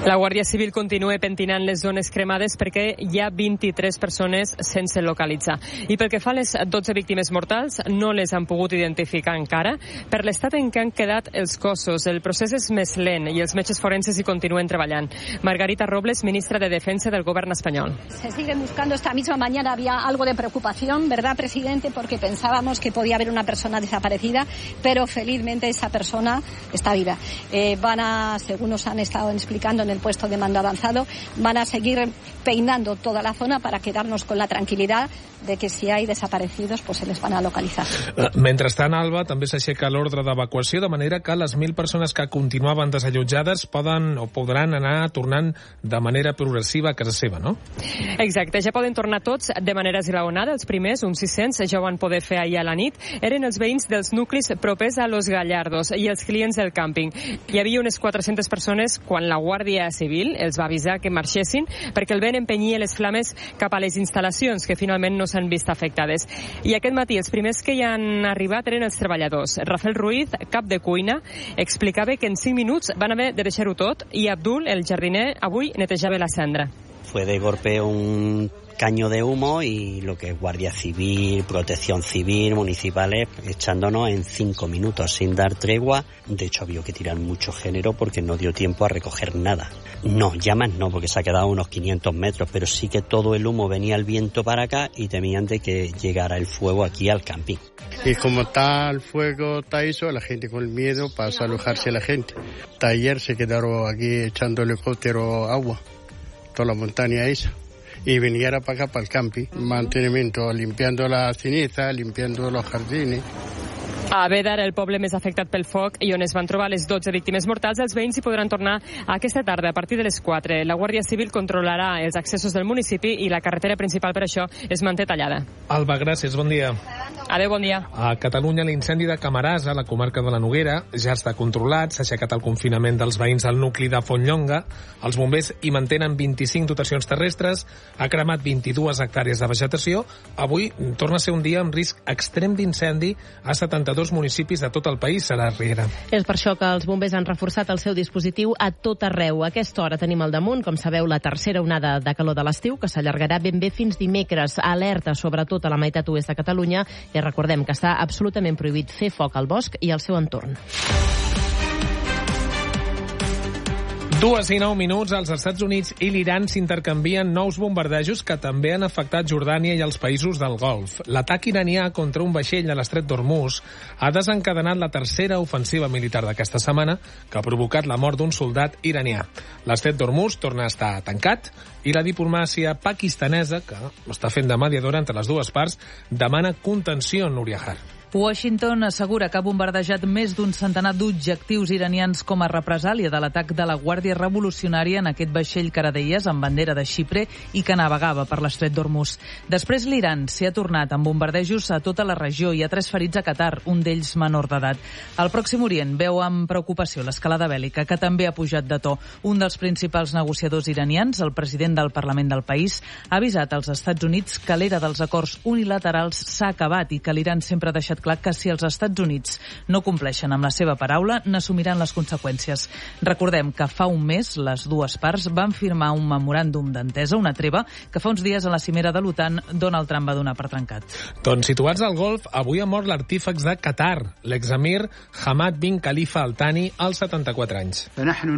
La Guàrdia Civil continua pentinant les zones cremades perquè hi ha 23 persones sense localitzar. I pel que fa a les 12 víctimes mortals, no les han pogut identificar encara per l'estat en què han quedat els cossos. El procés és més lent i els metges forenses hi continuen treballant. Margarita Robles, ministra de Defensa del Govern espanyol. Se siguen buscando. Esta misma mañana había algo de preocupación, ¿verdad, presidente? Porque pensábamos que podía haber una persona desaparecida, pero felizmente esa persona está viva. Según nos han estado explicando en el puesto de mando avanzado, van a seguir peinando toda la zona para quedarnos con la tranquilidad de que si hay desaparecidos pues se les van a localizar. Mentrestant, Alba, també s'aixeca l'ordre d'evacuació, de manera que les 1.000 persones que continuaven desallotjades podran anar tornant de manera progressiva a casa seva, no? Exacte, ja poden tornar tots de manera esglaonada. Els primers, uns 600, ja ho van poder fer ahir a la nit. Eren els veïns dels nuclis propers a Los Gallardos i els clients del càmping. Hi havia unes 400 persones quan la Guàrdia Civil els va avisar que marxessin perquè el vent empenyia les flames cap a les instal·lacions, que finalment no s'han vist afectades. I aquest matí els primers que hi han arribat eren els treballadors. Rafael Ruiz, cap de cuina, explicava que en 5 minuts van haver de deixar-ho tot i Abdul, el jardiner, avui netejava la cendra. Fue de golpe un caño de humo y lo que es Guardia Civil, Protección Civil, municipales, echándonos en 5 minutos sin dar tregua. De hecho, había que tirar mucho género porque no dio tiempo a recoger nada. No, llamas no, porque se ha quedado a unos 500 metros, pero sí que todo el humo venía el viento para acá y temían de que llegara el fuego aquí al camping. Y como está el fuego, está eso, la gente con el miedo pasa a alojarse la gente. Hasta ayer se quedaron aquí echando helicóptero agua, toda la montaña esa. Y viniera para acá, para el camping, mantenimiento, limpiando la ceniza, limpiando los jardines. A Bédar, el poble més afectat pel foc i on es van trobar les 12 víctimes mortals, els veïns hi podran tornar aquesta tarda a partir de les 4. La Guàrdia Civil controlarà els accessos del municipi i la carretera principal per això es manté tallada. Alba, gràcies, bon dia. Adéu, bon dia. A Catalunya, l'incendi de Camarasa, a la comarca de la Noguera, ja està controlat. S'ha aixecat el confinament dels veïns al nucli de Fontlonga. Els bombers hi mantenen 25 dotacions terrestres. Ha cremat 22 hectàrees de vegetació. Avui torna a ser un dia amb risc extrem d'incendi a 72 municipis de tot el país, Sara Riera. És per això que els bombers han reforçat el seu dispositiu a tot arreu. A aquesta hora tenim al damunt, com sabeu, la tercera onada de calor de l'estiu, que s'allargarà ben bé fins dimecres. Alerta sobretot a la meitat oest de Catalunya, i recordem que està absolutament prohibit fer foc al bosc i al seu entorn. 2:09, els Estats Units i l'Iran s'intercanvien nous bombardejos que també han afectat Jordània i els països del Golf. L'atac iranià contra un vaixell a l'estret d'Hormuz ha desencadenat la tercera ofensiva militar d'aquesta setmana, que ha provocat la mort d'un soldat iranià. L'estret d'Hormuz torna a estar tancat i la diplomàcia pakistanesa, que està fent de mediadora entre les dues parts, demana contenció en Núria Har. Washington assegura que ha bombardejat més d'un centenar d'objectius iranians com a represàlia de l'atac de la Guàrdia Revolucionària en aquest vaixell caradeies amb bandera de Xipre i que navegava per l'estret d'Hormuz. Després l'Iran s'hi ha tornat amb bombardejos a tota la regió. Hi ha 3 ferits a Qatar, un d'ells menor d'edat. El Pròxim Orient veu amb preocupació l'escalada bèl·lica, que també ha pujat de to. Un dels principals negociadors iranians, el president del Parlament del país, ha avisat als Estats Units que l'era dels acords unilaterals s'ha acabat i que l'Iran sempre ha deixat clar que si els Estats Units no compleixen amb la seva paraula, n'assumiran les conseqüències. Recordem que fa un mes les dues parts van firmar un memoràndum d'entesa, una treva, que fa uns dies a la cimera de l'OTAN Donald Trump va donar per trencat. Doncs situats al Golf, avui ha mort l'artífex de Qatar, l'exemir Hamad bin Khalifa Al Thani, als 74 anys.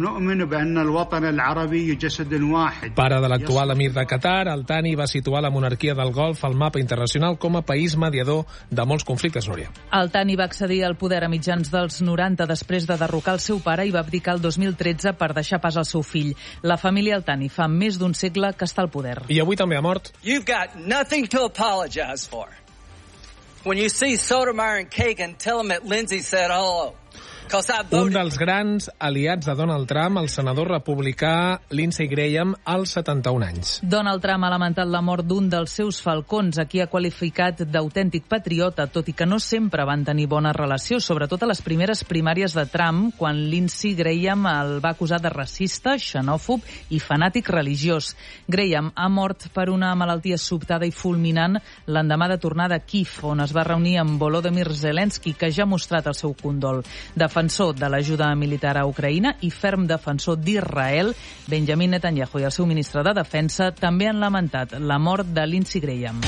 Pare de l'actual emir de Qatar, Al Thani va situar la monarquia del Golf al mapa internacional com a país mediador de molts conflictes. Al Thani va accedir al poder a mitjans dels 90 després de derrocar el seu pare i va abdicar el 2013 per deixar pas al seu fill. La família Al Thani fa més d'un segle que està al poder. I avui també ha mort. You've got nothing to apologize for. When you see Sotomayor and Kagan, tell them that Lindsay said hello. Un dels grans aliats de Donald Trump, el senador republicà Lindsey Graham, als 71 anys. Donald Trump ha lamentat la mort d'un dels seus falcons, a qui ha qualificat d'autèntic patriota, tot i que no sempre van tenir bona relació, sobretot a les primeres primàries de Trump, quan Lindsey Graham el va acusar de racista, xenòfob i fanàtic religiós. Graham ha mort per una malaltia sobtada i fulminant l'endemà de tornar de Kíev, on es va reunir amb Volodymyr Zelensky, que ja ha mostrat el seu condol. De defensor de l'ajuda militar a Ucraïna i ferm defensor d'Israel, Benjamin Netanyahu i el seu ministre de Defensa també han lamentat la mort de Lindsey Graham.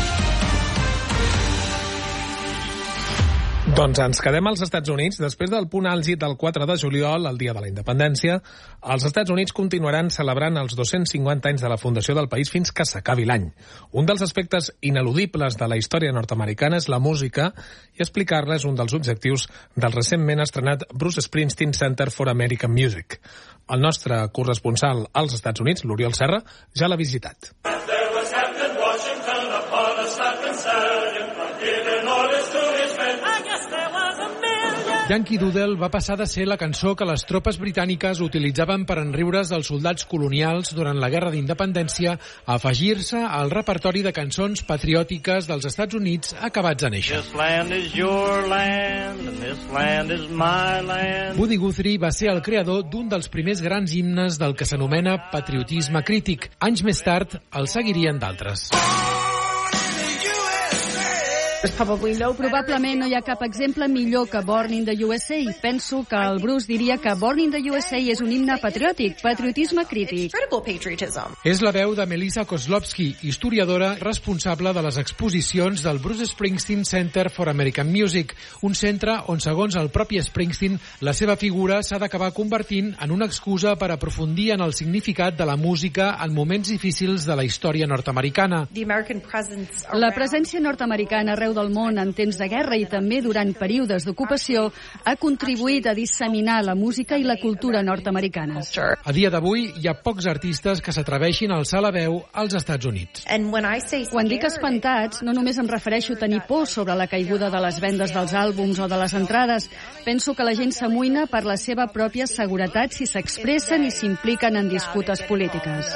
Doncs ens quedem als Estats Units. Després del punt àlgid del 4 de juliol, el dia de la independència, els Estats Units continuaran celebrant els 250 anys de la fundació del país fins que s'acabi l'any. Un dels aspectes ineludibles de la història nord-americana és la música, i explicar-la és un dels objectius del recentment estrenat Bruce Springsteen Center for American Music. El nostre corresponsal als Estats Units, l'Oriol Serra, ja l'ha visitat. Yankee Doodle va passar de ser la cançó que les tropes britàniques utilitzaven per enriure's dels soldats colonials durant la Guerra d'Independència a afegir-se al repertori de cançons patriòtiques dels Estats Units acabats de néixer. Woody Guthrie va ser el creador d'un dels primers grans himnes del que s'anomena patriotisme crític. Anys més tard, el seguirien d'altres. Probablement no hi ha cap exemple millor que Born in the USA. Penso que el Bruce diria que Born in the USA és un himne patriòtic, patriotisme crític. És la veu de Melissa Kozlowski, historiadora responsable de les exposicions del Bruce Springsteen Center for American Music, un centre on, segons el propi Springsteen, la seva figura s'ha d'acabar convertint en una excusa per aprofundir en el significat de la música en moments difícils de la història nord-americana. La presència nord-americana arreu del món en temps de guerra i també durant períodes d'ocupació ha contribuït a disseminar la música i la cultura nord-americanes. A dia d'avui hi ha pocs artistes que s'atreveixin a alçar la veu als Estats Units. Quan dic espantats, no només em refereixo a tenir por sobre la caiguda de les vendes dels àlbums o de les entrades. Penso que la gent s'amoïna per la seva pròpia seguretat si s'expressen i s'impliquen en disputes polítiques.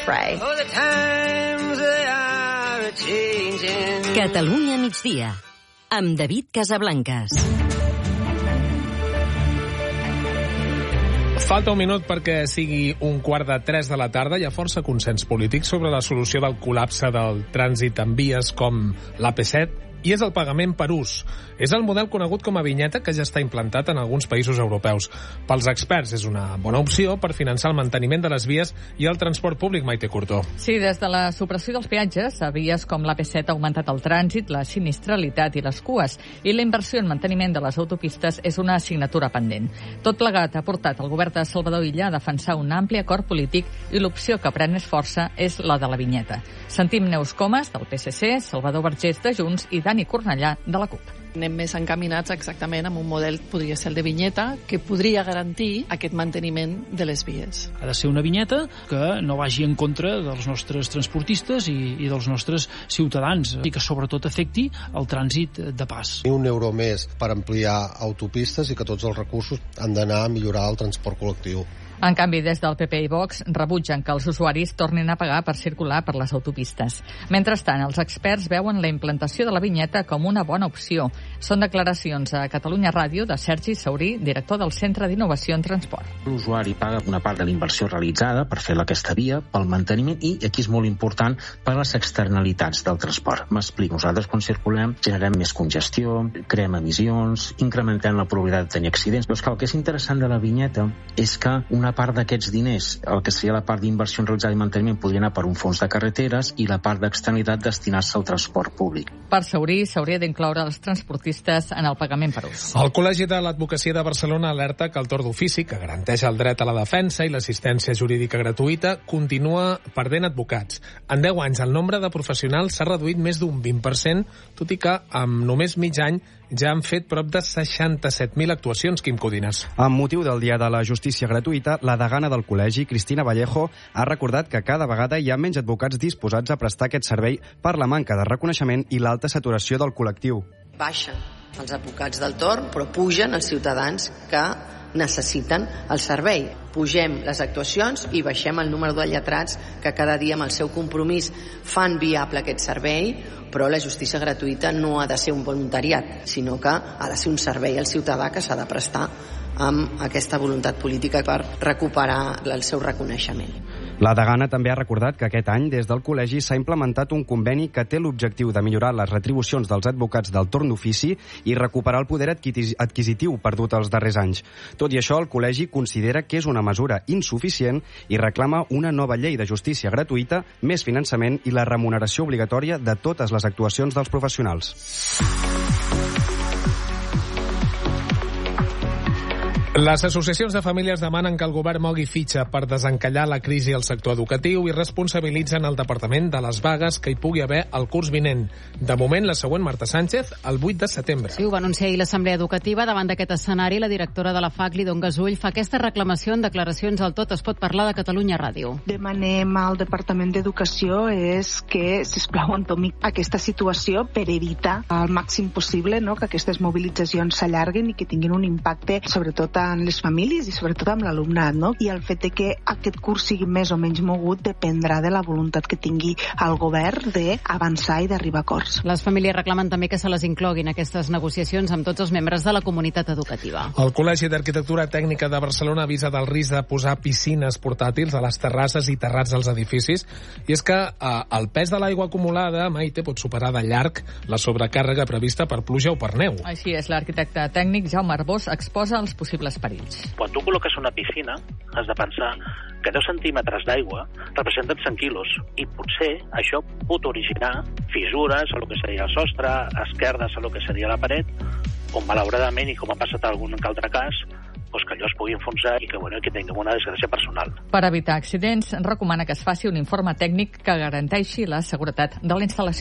Catalunya migdia, amb David Casablancas. Falta un minut perquè sigui 2:45 de la tarda. Hi ha força consens polític sobre la solució del col·lapse del trànsit en vies com l'AP7, i és el pagament per ús. És el model conegut com a vinyeta que ja està implantat en alguns països europeus. Pels experts és una bona opció per finançar el manteniment de les vies i el transport públic, Maite Curtó. Sí, des de la supressió dels peatges a vies com l'AP7 ha augmentat el trànsit, la sinistralitat i les cues, i la inversió en manteniment de les autopistes és una assignatura pendent. Tot plegat ha portat el govern de Salvador Illa a defensar un ampli acord polític i l'opció que pren més força és la de la vinyeta. Sentim Neus Comas, del PSC, Salvador Vergés, de Junts, i Dani Cornellà, de la CUP. Anem més encaminats exactament amb un model, podria ser el de vinyeta, que podria garantir aquest manteniment de les vies. Ha de ser una vinyeta que no vagi en contra dels nostres transportistes i dels nostres ciutadans, i que sobretot afecti el trànsit de pas. Un euro més per ampliar autopistes i que tots els recursos han d'anar a millorar el transport col·lectiu. En canvi, des del PP i Vox rebutgen que els usuaris tornin a pagar per circular per les autopistes. Mentrestant, els experts veuen la implantació de la vinyeta com una bona opció. Són declaracions a Catalunya Ràdio de Sergi Saurí, director del Centre d'Innovació en Transport. L'usuari paga una part de la inversió realitzada per fer aquesta via, pel manteniment i, aquí és molt important, per les externalitats del transport. M'explico, nosaltres quan circulem generem més congestió, creem emissions, incrementem la probabilitat de tenir accidents. Però és que el que és interessant de la vinyeta és que una part d'aquests diners, el que seria la part d'inversió realitzada i manteniment, podria anar per un fons de carreteres i la part d'externalitat destinar-se al transport públic. Per Saurí, s'hauria d'incloure els transportistes en el pagament per ús. El Col·legi de l'Advocacia de Barcelona alerta que el torn d'ofici, que garanteix el dret a la defensa i l'assistència jurídica gratuïta, continua perdent advocats. En 10 anys, el nombre de professionals s'ha reduït més d'un 20%, tot i que amb només mig any ja han fet prop de 67.000 actuacions, Quim Codines. Amb motiu del Dia de la Justícia Gratuïta, la degana del col·legi, Cristina Vallejo, ha recordat que cada vegada hi ha menys advocats disposats a prestar aquest servei per la manca de reconeixement i l'alta saturació del col·lectiu. Baixen els advocats del torn, però pugen els ciutadans que necessiten el servei. Pugem les actuacions i baixem el número de lletrats que cada dia amb el seu compromís fan viable aquest servei, però la justícia gratuïta no ha de ser un voluntariat, sinó que ha de ser un servei al ciutadà que s'ha de prestar amb aquesta voluntat política per recuperar el seu reconeixement. La degana també ha recordat que aquest any des del col·legi s'ha implementat un conveni que té l'objectiu de millorar les retribucions dels advocats del torn d'ofici i recuperar el poder adquisitiu perdut els darrers anys. Tot i això, el col·legi considera que és una mesura insuficient i reclama una nova llei de justícia gratuïta, més finançament i la remuneració obligatòria de totes les actuacions dels professionals. Les associacions de famílies demanen que el govern mogui fitxa per desencallar la crisi al sector educatiu i responsabilitzen el departament de les vagues que hi pugui haver el curs vinent. De moment, la següent, Marta Sánchez, el 8 de setembre. Sí, ho va anunciar ahir l'Assemblea Educativa. Davant d'aquest escenari, la directora de la FAC, Lidon Gasull, fa aquesta reclamació en declaracions al Tot es pot parlar de Catalunya Ràdio. Demanem al Departament d'Educació és que, sisplau, entomi aquesta situació per evitar al màxim possible que aquestes mobilitzacions s'allarguin i que tinguin un impacte, sobretot en les famílies i sobretot amb l'alumnat, I el fet de que aquest curs sigui més o menys mogut dependrà de la voluntat que tingui el govern d'avançar i d'arribar a acords. Les famílies reclamen també que se les incloguin aquestes negociacions amb tots els membres de la comunitat educativa. El Col·legi d'Arquitectura Tècnica de Barcelona avisa del risc de posar piscines portàtils a les terrasses i terrats dels edificis, i és que el pes de l'aigua acumulada, Maite, pot superar de llarg la sobrecàrrega prevista per pluja o per neu. Així és, l'arquitecte tècnic Jaume Arbós exposa els possibles perills. Quan tu col·loques una piscina, has de pensar que 10 centímetres d'aigua representen 100 quilos i potser això pot originar fissures a lo que seria el sostre, esquerdes a lo que seria la paret, on malauradament, i com ha passat en algun altre cas, que allò es pugui enfonsar i que tinguem una desgràcia personal. Per evitar accidents, recomana que es faci un informe tècnic que garanteixi la seguretat de la instal·lació.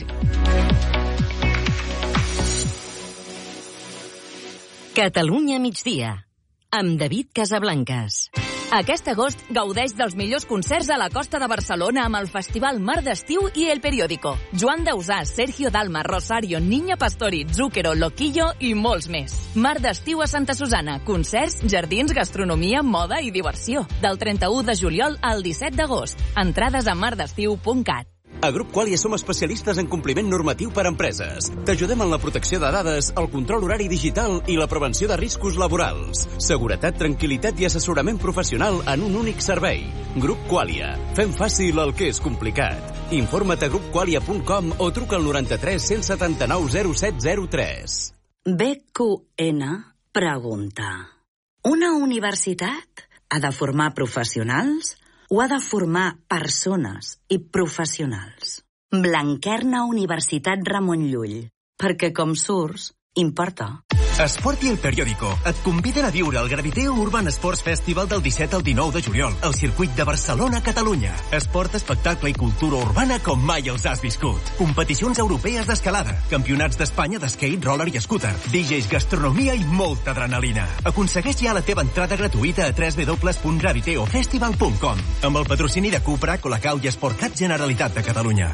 Catalunya migdia, amb David Casablancas. Aquest agost gaudeix dels millors concerts a la costa de Barcelona amb el Festival Mar d'Estiu i El Periódico. Joan Dausà, Sergio Dalma, Rosario, Niña Pastori, Zúquero, Loquillo i molts més. Mar d'Estiu a Santa Susana. Concerts, jardins, gastronomia, moda i diversió. Del 31 de juliol al 17 d'agost. Entrades a mardestiu.cat. A Grup Qualia som especialistes en compliment normatiu per a empreses. T'ajudem en la protecció de dades, el control horari digital i la prevenció de riscos laborals. Seguretat, tranquil·litat i assessorament professional en un únic servei. Grup Qualia. Fem fàcil el que és complicat. Informa't a grupqualia.com o truca al 93 179 0703. BQN pregunta: una universitat ha de formar professionals o ha de formar persones i professionals? Blanquerna Universitat Ramon Llull, perquè com surts, importa. Esport i El Periódico et conviden a viure el Graviteo Urban Sports Festival del 17 al 19 de juliol al circuit de Barcelona, Catalunya. Esport, espectacle i cultura urbana com mai els has viscut. Competicions europees d'escalada, campionats d'Espanya d'skate, roller i scooter, DJs, gastronomia i molta adrenalina. Aconsegueix ja la teva entrada gratuïta a www.graviteofestival.com amb el patrocini de Cupra, Colacau i Esportcat Generalitat de Catalunya.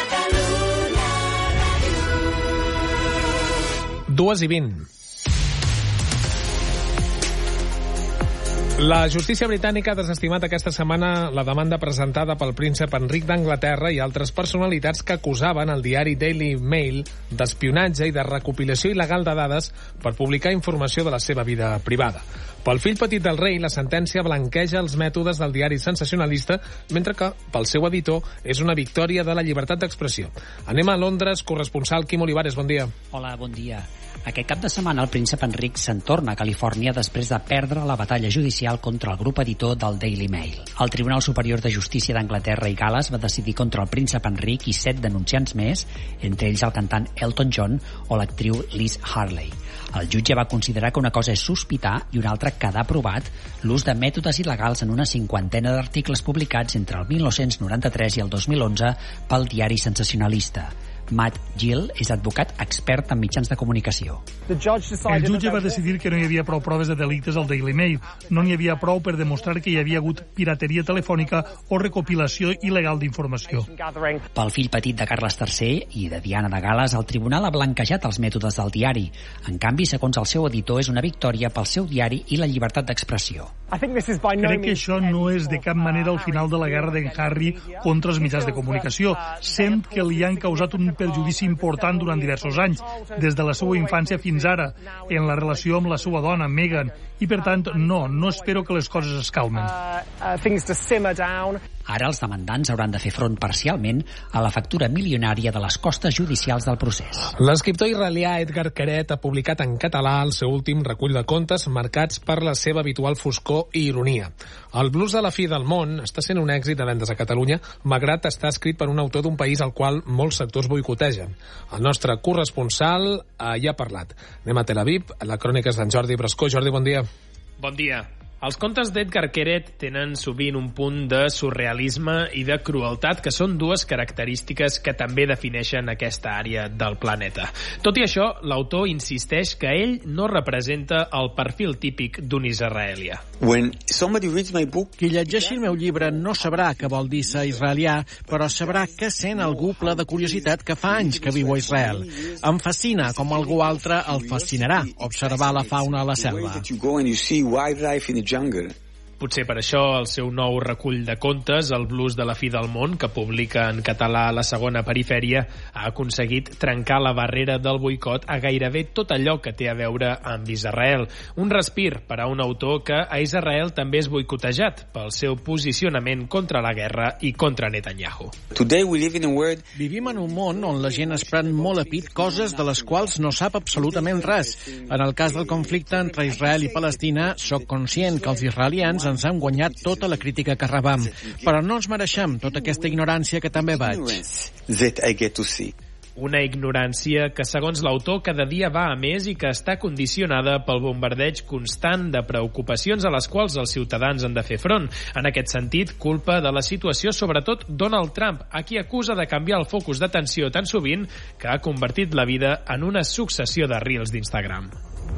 2:20. La justícia britànica ha desestimat aquesta setmana la demanda presentada pel príncep Enric d'Anglaterra i altres personalitats que acusaven el diari Daily Mail d'espionatge i de recopilació il·legal de dades per publicar informació de la seva vida privada. Pel fill petit del rei, la sentència blanqueja els mètodes del diari sensacionalista, mentre que, pel seu editor, és una victòria de la llibertat d'expressió. Anem a Londres, corresponsal Quim Olivares, bon dia. Hola, bon dia. Aquest cap de setmana el príncep Enric se'n torna a Califòrnia després de perdre la batalla judicial contra el grup editor del Daily Mail. El Tribunal Superior de Justícia d'Anglaterra i Gal·les va decidir contra el príncep Enric i 7 denunciants més, entre ells el cantant Elton John o l'actriu Liz Harley. El jutge va considerar que una cosa és sospitar i una altra quedar provat l'ús de mètodes il·legals en una 50ena d'articles publicats entre el 1993 i el 2011 pel diari sensacionalista. Matt Gill és advocat expert en mitjans de comunicació. El jutge va decidir que no hi havia prou proves de delictes al Daily Mail. No n'hi havia prou per demostrar que hi havia hagut pirateria telefònica o recopilació il·legal d'informació. Pel fill petit de Carles III i de Diana de Gal·les, el tribunal ha blanquejat els mètodes del diari. En canvi, segons el seu editor, és una victòria pel seu diari i la llibertat d'expressió. Crec que això no és de cap manera el final de la guerra d'en Harry contra els mitjans de comunicació. Sent que li han causat un perjudici important durant diversos anys, des de la seva infància fins ara, en la relació amb la seva dona, Meghan, i per tant, no espero que les coses es calmen. Ara els demandants hauran de fer front parcialment a la factura milionària de les costes judicials del procés. L'escriptor israelià Edgar Keret ha publicat en català el seu últim recull de contes marcats per la seva habitual foscor i ironia. El blues de la fi del món està sent un èxit de vendes a Catalunya, malgrat estar escrit per un autor d'un país al qual molts sectors boicotegen. El nostre corresponsal hi ha parlat. Anem a Tel Aviv, la crònica és d'en Jordi Brascó. Jordi, bon dia. Bon dia. Els contes d'Edgar Keret tenen sovint un punt de surrealisme i de crueltat, que són dues característiques que també defineixen aquesta àrea del planeta. Tot i això, l'autor insisteix que ell no representa el perfil típic d'un israelià. Qui llegeixi el meu llibre no sabrà què vol dir ser israelià, però sabrà què sent algú ple de curiositat que fa anys que viu a Israel. Em fascina, com algú altre el fascinarà, observar la fauna a la selva. Potser per això el seu nou recull de contes, El blues de la fi del món, que publica en català a La Segona Perifèria, ha aconseguit trencar la barrera del boicot a gairebé tot allò que té a veure amb Israel. Un respir per a un autor que a Israel també és boicotejat pel seu posicionament contra la guerra i contra Netanyahu. Vivim en un món on la gent es pren molt a pit coses de les quals no sap absolutament res. En el cas del conflicte entre Israel i Palestina, sóc conscient que els israelians ens han guanyat tota la crítica que rebam, però no ens mereixem tota aquesta ignorància que també veig. Una ignorància que, segons l'autor, cada dia va a més i que està condicionada pel bombardeig constant de preocupacions a les quals els ciutadans han de fer front. En aquest sentit, culpa de la situació sobretot Donald Trump, a qui acusa de canviar el focus d'atenció tan sovint que ha convertit la vida en una successió de reels d'Instagram.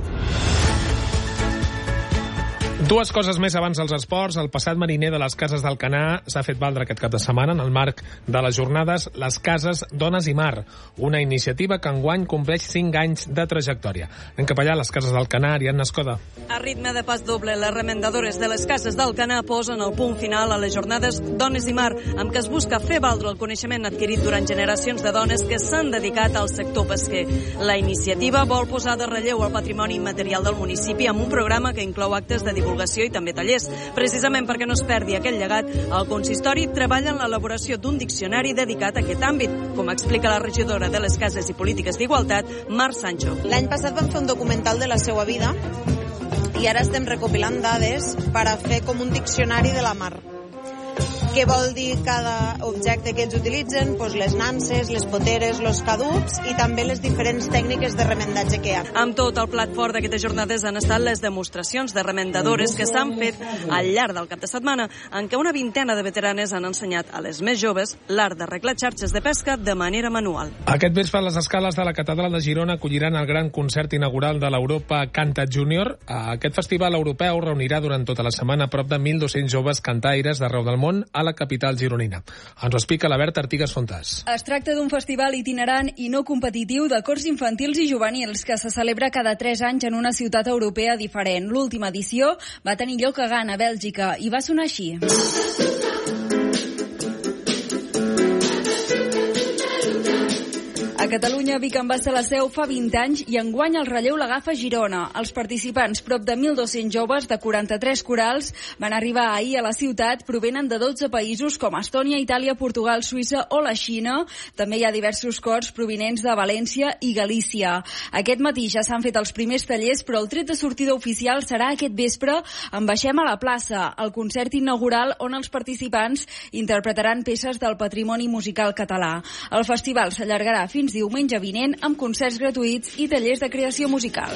Dues coses més abans dels esports. El passat mariner de les Cases d'Alcanar s'ha fet valdre aquest cap de setmana en el marc de les jornades Les Cases, Dones i Mar, una iniciativa que enguany compleix 5 anys de trajectòria. Anem cap allà, les Cases d'Alcanar, Ariadna Escoda. A ritme de pas doble, les remendadores de les Cases d'Alcanar posen el punt final a les jornades Dones i Mar, amb què es busca fer valdre el coneixement adquirit durant generacions de dones que s'han dedicat al sector pesquer. La iniciativa vol posar de relleu el patrimoni immaterial del municipi amb un programa que inclou actes de divulgació i també tallers. Precisament perquè no es perdi aquest llegat, el consistori treballa en l'elaboració d'un diccionari dedicat a aquest àmbit, com explica la regidora de les Cases i Polítiques d'Igualtat, Mar Sancho. L'any passat vam fer un documental de la seva vida i ara estem recopilant dades per a fer com un diccionari de la mar. Què vol dir cada objecte que ells utilitzen, doncs les nanses, les poteres, els caducs i també les diferents tècniques de remendatge que hi ha. Amb tot, el plat fort d'aquestes jornades han estat les demostracions de remendadores que s'han fet al llarg del cap de setmana, en què una vintena de veteranes han ensenyat a les més joves l'art d'arreglar xarxes de pesca de manera manual. Aquest vespre les escales de la Catedral de Girona acolliran el gran concert inaugural de l'Europa Canta Júnior. Aquest festival europeu reunirà durant tota la setmana prop de 1.200 joves cantaires d'arreu del món a la capital gironina. Ens ho explica la Berta Artigas Fontàs. Es tracta d'un festival itinerant i no competitiu de cors infantils i juvenils que se celebra cada 3 anys en una ciutat europea diferent. L'última edició va tenir lloc a Gant, a Bèlgica, i va sonar així. A Catalunya, Vic en va ser la seu fa 20 anys i enguany el relleu l'agafa Girona. Els participants, prop de 1.200 joves de 43 corals, van arribar ahir a la ciutat, provenen de 12 països com Estònia, Itàlia, Portugal, Suïssa o la Xina. També hi ha diversos cors provinents de València i Galícia. Aquest matí ja s'han fet els primers tallers, però el tret de sortida oficial serà aquest vespre en Baixem a la plaça, el concert inaugural on els participants interpretaran peces del patrimoni musical català. El festival s'allargarà fins diumenge vinent amb concerts gratuïts i tallers de creació musical.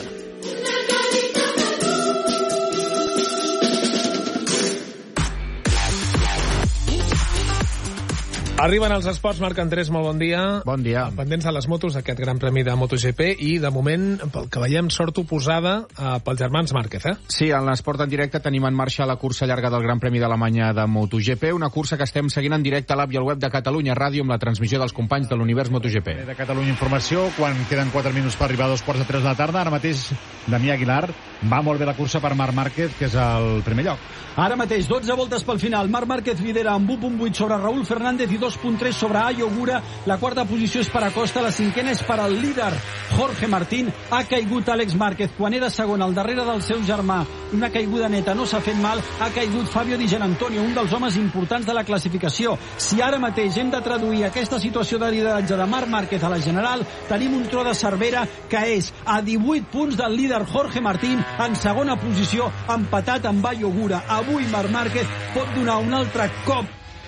Arriben els esports, Marc Andrés, molt bon dia. Bon dia. Pendents de les motos d'aquest Gran Premi de MotoGP i, de moment, pel que veiem, sort oposada pels germans Márquez, eh? Sí, en l'esport en directe tenim en marxa la cursa llarga del Gran Premi d'Alemanya de MotoGP, una cursa que estem seguint en directe a l'app i al web de Catalunya Ràdio amb la transmissió dels companys de l'univers MotoGP. De Catalunya Informació, quan queden 4 minuts per arribar a 2:45 de la tarda, ara mateix Damià Aguilar va molt bé la cursa per Marc Márquez, que és el primer lloc. Ara mateix, 12 voltes pel final. Marc Márquez lidera amb 1.8 sobre Raúl Fernández i 2 2.3 sobre Ayo Ogura, la quarta posició és per Acosta, la cinquena és per al líder Jorge Martín. Ha caigut Àlex Márquez quan era segon al darrere del seu germà, una caiguda neta, no s'ha fet mal. Ha caigut Fabio Di Gianantonio, un dels homes importants de la classificació. Si ara mateix hem de traduir aquesta situació de lideratge de Marc Márquez a la general, tenim un tro de Cervera que és a 18 punts del líder Jorge Martín, en segona posició, empatat amb Ayo Ogura. Avui Marc Márquez pot donar un altre cop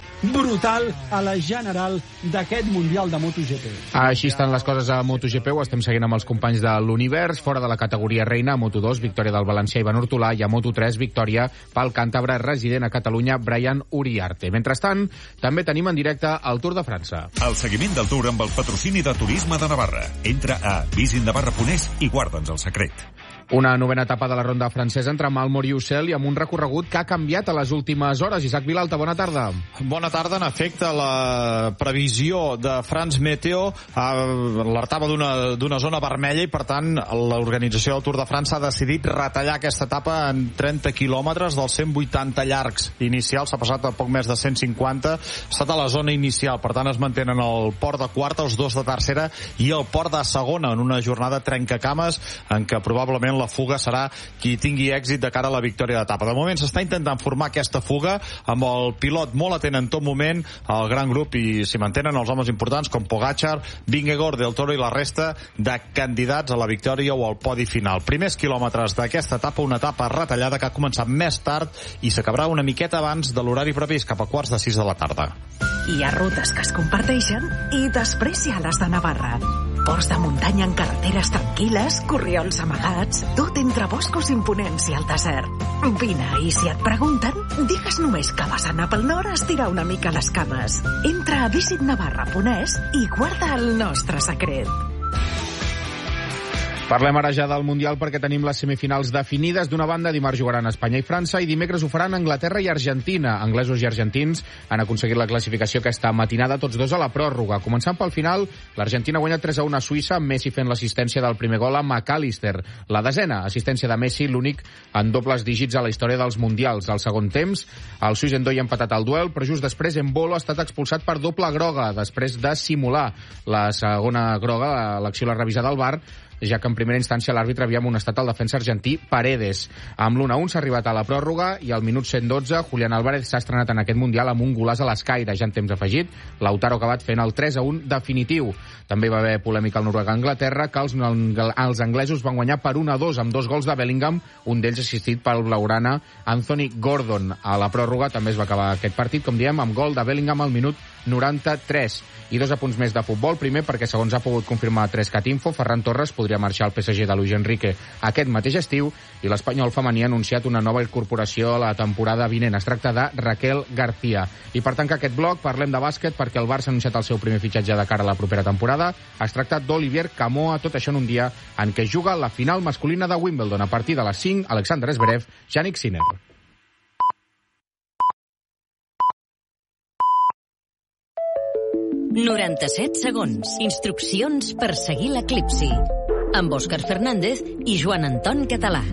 brutal a la general d'aquest Mundial de MotoGP. Així estan les coses a MotoGP, ho estem seguint amb els companys de l'Univers. Fora de la categoria reina, a Moto2, victòria del valencià Ivan Ortolà, i a Moto3, victòria pel càntabre resident a Catalunya, Brian Uriarte. Mentrestant, també tenim en directe el Tour de França. El seguiment del Tour amb el patrocini de Turisme de Navarra. Entra a visitnavarra.es i guarda'ns el secret. Una novena etapa de la ronda francesa entre Malmort i Ussel i amb un recorregut que ha canviat a les últimes hores. Isaac Vilalta, bona tarda. Bona tarda. En efecte, la previsió de France Meteo alertava d'una zona vermella i, per tant, l'organització del Tour de França ha decidit retallar aquesta etapa en 30 quilòmetres dels 180 llargs inicials. S'ha passat a poc més de 150. Ha estat a la zona inicial. Per tant, es mantenen el port de quarta, els dos de tercera i el port de segona, en una jornada trencacames en què probablement la fuga serà qui tingui èxit de cara a la victòria d'etapa. De moment s'està intentant formar aquesta fuga amb el pilot molt atent en tot moment, el gran grup, i s'hi mantenen els homes importants com Pogačar, Vingegaard, Del Toro i la resta de candidats a la victòria o al podi final. Primers quilòmetres d'aquesta etapa, una etapa retallada que ha començat més tard i s'acabarà una miqueta abans de l'horari previst, cap a 5:45 de la tarda. Hi ha rutes que es comparteixen i després hi ha les de Navarra. Ports de muntanya en carreteres tranquil·les, corriols amagats, tot entre boscos imponents i el desert. Vine, i si et pregunten, digues només que vas anar pel nord a estirar una mica les cames. Entra a visitnavarra.es i guarda el nostre secret. Parlem ara ja del Mundial perquè tenim les semifinals definides. D'una banda, dimarts jugaran Espanya i França i dimecres ho faran Anglaterra i Argentina. Anglesos i argentins han aconseguit la classificació aquesta matinada, tots dos a la pròrroga. Començant pel final, l'Argentina ha guanyat 3-1 a Suïssa, amb Messi fent l'assistència del primer gol a McAllister. La desena assistència de Messi, l'únic en dobles dígits a la història dels Mundials. Al segon temps, el suís Endoi ha empatat el duel, però just després Embolo ha estat expulsat per doble groga, després de simular la segona groga, l'acció l'ha revisada al VAR, ja que en primera instància l'àrbitre havia amonestat el defensa argentí Paredes. Amb l'1-1 s'ha arribat a la pròrroga i al minut 112 Julián Álvarez s'ha estrenat en aquest Mundial amb un golaç a l'escaire, ja en temps afegit. Lautaro ha acabat fent el 3-1 definitiu. També va haver polèmica al Noruega-Anglaterra, que els anglesos van guanyar per 1-2 amb 2 gols de Bellingham, un d'ells assistit pel blaugrana Anthony Gordon. A la pròrroga també es va acabar aquest partit, com diem, amb gol de Bellingham al minut 93. I 2 apunts més de futbol. Primer, perquè segons ha pogut confirmar 3cat Info, Ferran Torres podria marxar al PSG de Luis Enrique aquest mateix estiu, i l'Espanyol femení ha anunciat una nova incorporació a la temporada vinent. Es tracta de Raquel García. I per tancar aquest bloc parlem de bàsquet perquè el Barça ha anunciat el seu primer fitxatge de cara a la propera temporada. Es tracta d'Olivier Camoa, tot això en un dia en què juga la final masculina de Wimbledon. A partir de les 5, Alexander Zverev, Jannik Sinner. 97 segons. Instruccions per seguir l'eclipsi. Amb Òscar Fernández i Joan Anton Català.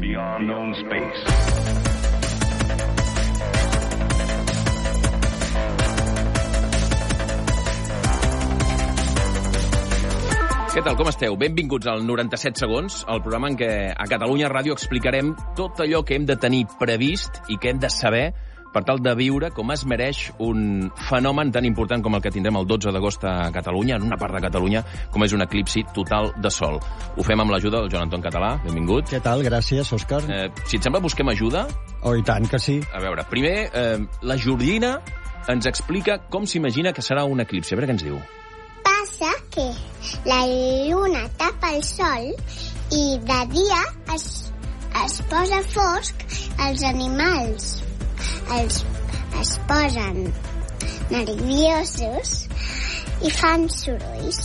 Què tal, com esteu? Benvinguts al 97 segons, el programa en què a Catalunya Ràdio explicarem tot allò que hem de tenir previst i que hem de saber per tal de viure com es mereix un fenomen tan important com el que tindrem el 12 d'agost a Catalunya, en una part de Catalunya, com és un eclipsi total de sol. Ho fem amb l'ajuda del Joan Anton Català. Benvingut. Què tal? Gràcies, Òscar. Si et sembla, busquem ajuda. Oh, i tant que sí. A veure, primer, la Jordina ens explica com s'imagina que serà un eclipsi. A veure què ens diu. Passa que la lluna tapa el sol i de dia es posa fosc, els animals es posen nerviosos i fan sorolls.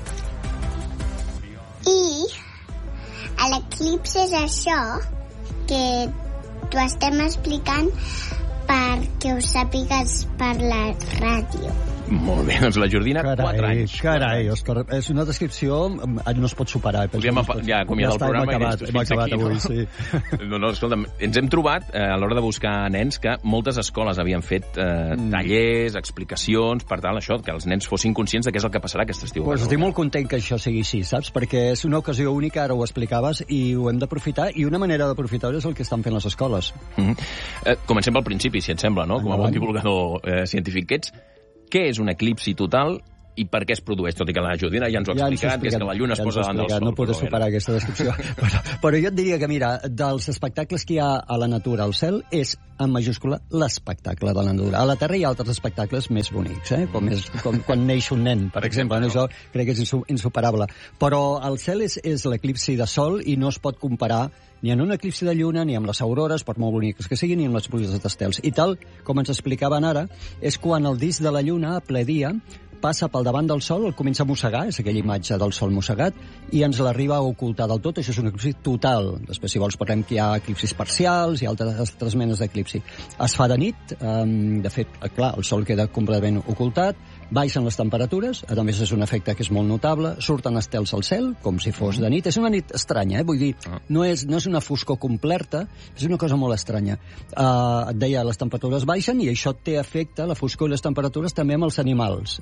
I l'eclipsi és això que t'ho estem explicant perquè ho sàpigues per la ràdio. Molt bé, doncs la Jordina, 4 anys. Carai, Òscar, és una descripció... No es pot superar. Podríem ja acomiadar el programa. Hem acabat avui, sí. No, escolta'm, ens hem trobat, a l'hora de buscar nens, que moltes escoles havien fet tallers, explicacions, per tal, això, que els nens fossin conscients de què és el que passarà aquest estiu. Pues estic molt content que això sigui així, saps? Perquè és una ocasió única, ara ho explicaves, i ho hem d'aprofitar, i una manera d'aprofitar és el que estan fent les escoles. Comencem pel principi, si et sembla, no? Com a bon divulgador científic que ets. Què és un eclipsi total i per què es produeix? Tot i que la Jordina ja ens ho ha explicat, que és que la lluna es posa davant del sol. No podré superar aquesta descripció. Però jo et diria que, mira, dels espectacles que hi ha a la natura, al cel, és, en majúscula, l'espectacle de la natura. A la Terra hi ha altres espectacles més bonics, com quan neix un nen, per exemple. Això crec que és insuperable. Però el cel és l'eclipsi de sol i no es pot comparar ni en un eclipsi de lluna, ni amb les aurores, per molt boniques que siguin, ni amb les pluges d'estels. I tal, com ens explicaven ara, és quan el disc de la lluna, a ple dia, passa pel davant del sol, el comença a mossegar, és aquella imatge del sol mossegat, i ens l'arriba a ocultar del tot. Això és un eclipsi total. Després, si vols, parlem que hi ha eclipsis parcials i altres menes d'eclipsi. Es fa de nit, de fet, clar, el sol queda completament ocultat, baixen les temperatures, a més és un efecte que és molt notable, surten estels al cel, com si fos de nit. És una nit estranya, vull dir, no és una foscor completa, és una cosa molt estranya. Et deia, les temperatures baixen i això té efecte, la foscor i les temperatures, també amb els animals.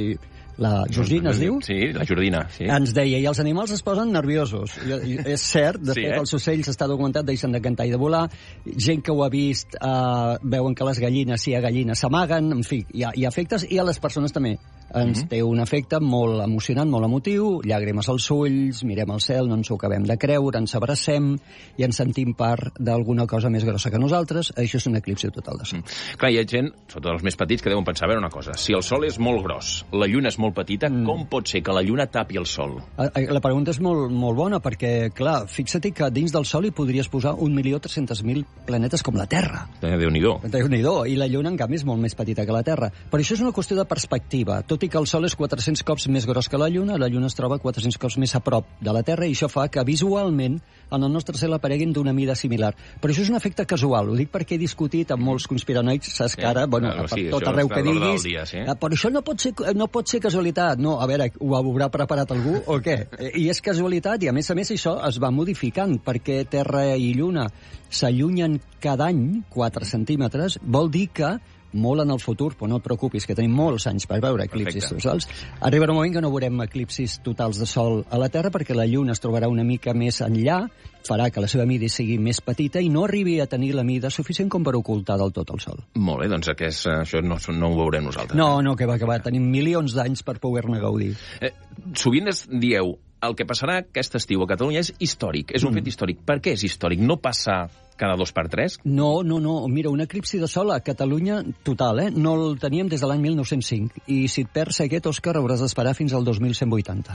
La Jordina es diu? Sí, la Jordina, sí. Ens deia, i els animals es posen nerviosos. I és cert, de fet, els ocells està documentat, deixen de cantar i de volar, gent que ho ha vist veuen que les gallines, si hi ha gallines, s'amaguen, en fi, hi ha efectes, i a les persones també. Ens té un efecte molt emocionant, molt emotiu, llàgrimes als ulls, mirem al cel, no ens ho acabem de creure, ens abracem i ens sentim part d'alguna cosa més grossa que nosaltres. Això és un eclipsi total de sol. Clar, hi ha gent, sobretot els més petits, que deuen pensar, a veure una cosa, si el sol és molt gros, la lluna és molt petita, com pot ser que la lluna tapi el sol? La pregunta és molt bona, perquè, clar, fixa't que dins del sol hi podries posar 1.300.000 planetes com la Terra. Déu-n'hi-do. Déu-n'hi-do, i la lluna, en canvi, és molt més petita que la Terra. Però això és una qüestió de perspectiva. Tot i que el Sol és 400 cops més gros que la Lluna es troba 400 cops més a prop de la Terra i això fa que visualment en el nostre cel apareguin d'una mida similar. Però això és un efecte casual. Ho dic perquè he discutit amb molts conspiranoics, saps que ara, per tot arreu que diguis... Però això no pot ser casualitat. No, a veure, ho haurà preparat algú o què? I és casualitat i a més això es va modificant perquè Terra i Lluna s'allunyen cada any 4 centímetres. Vol dir que molt en el futur, però no et preocupis, que tenim molts anys per veure eclipsis totals. Arribarà un moment que no veurem eclipsis totals de sol a la Terra perquè la Lluna es trobarà una mica més enllà, farà que la seva mida sigui més petita i no arribi a tenir la mida suficient com per ocultar del tot el Sol. Molt bé, doncs això no ho veurem nosaltres. No, que va. Tenim milions d'anys per poder-ne gaudir. Sovint es dieu, el que passarà aquest estiu a Catalunya és històric, és un fet històric. Per què és històric? No passa cada 2 per 3? No. Mira, un eclipsi de sol a Catalunya total, no el teníem des de l'any 1905. I si et perds aquest, Òscar, hauràs d'esperar fins al 2180.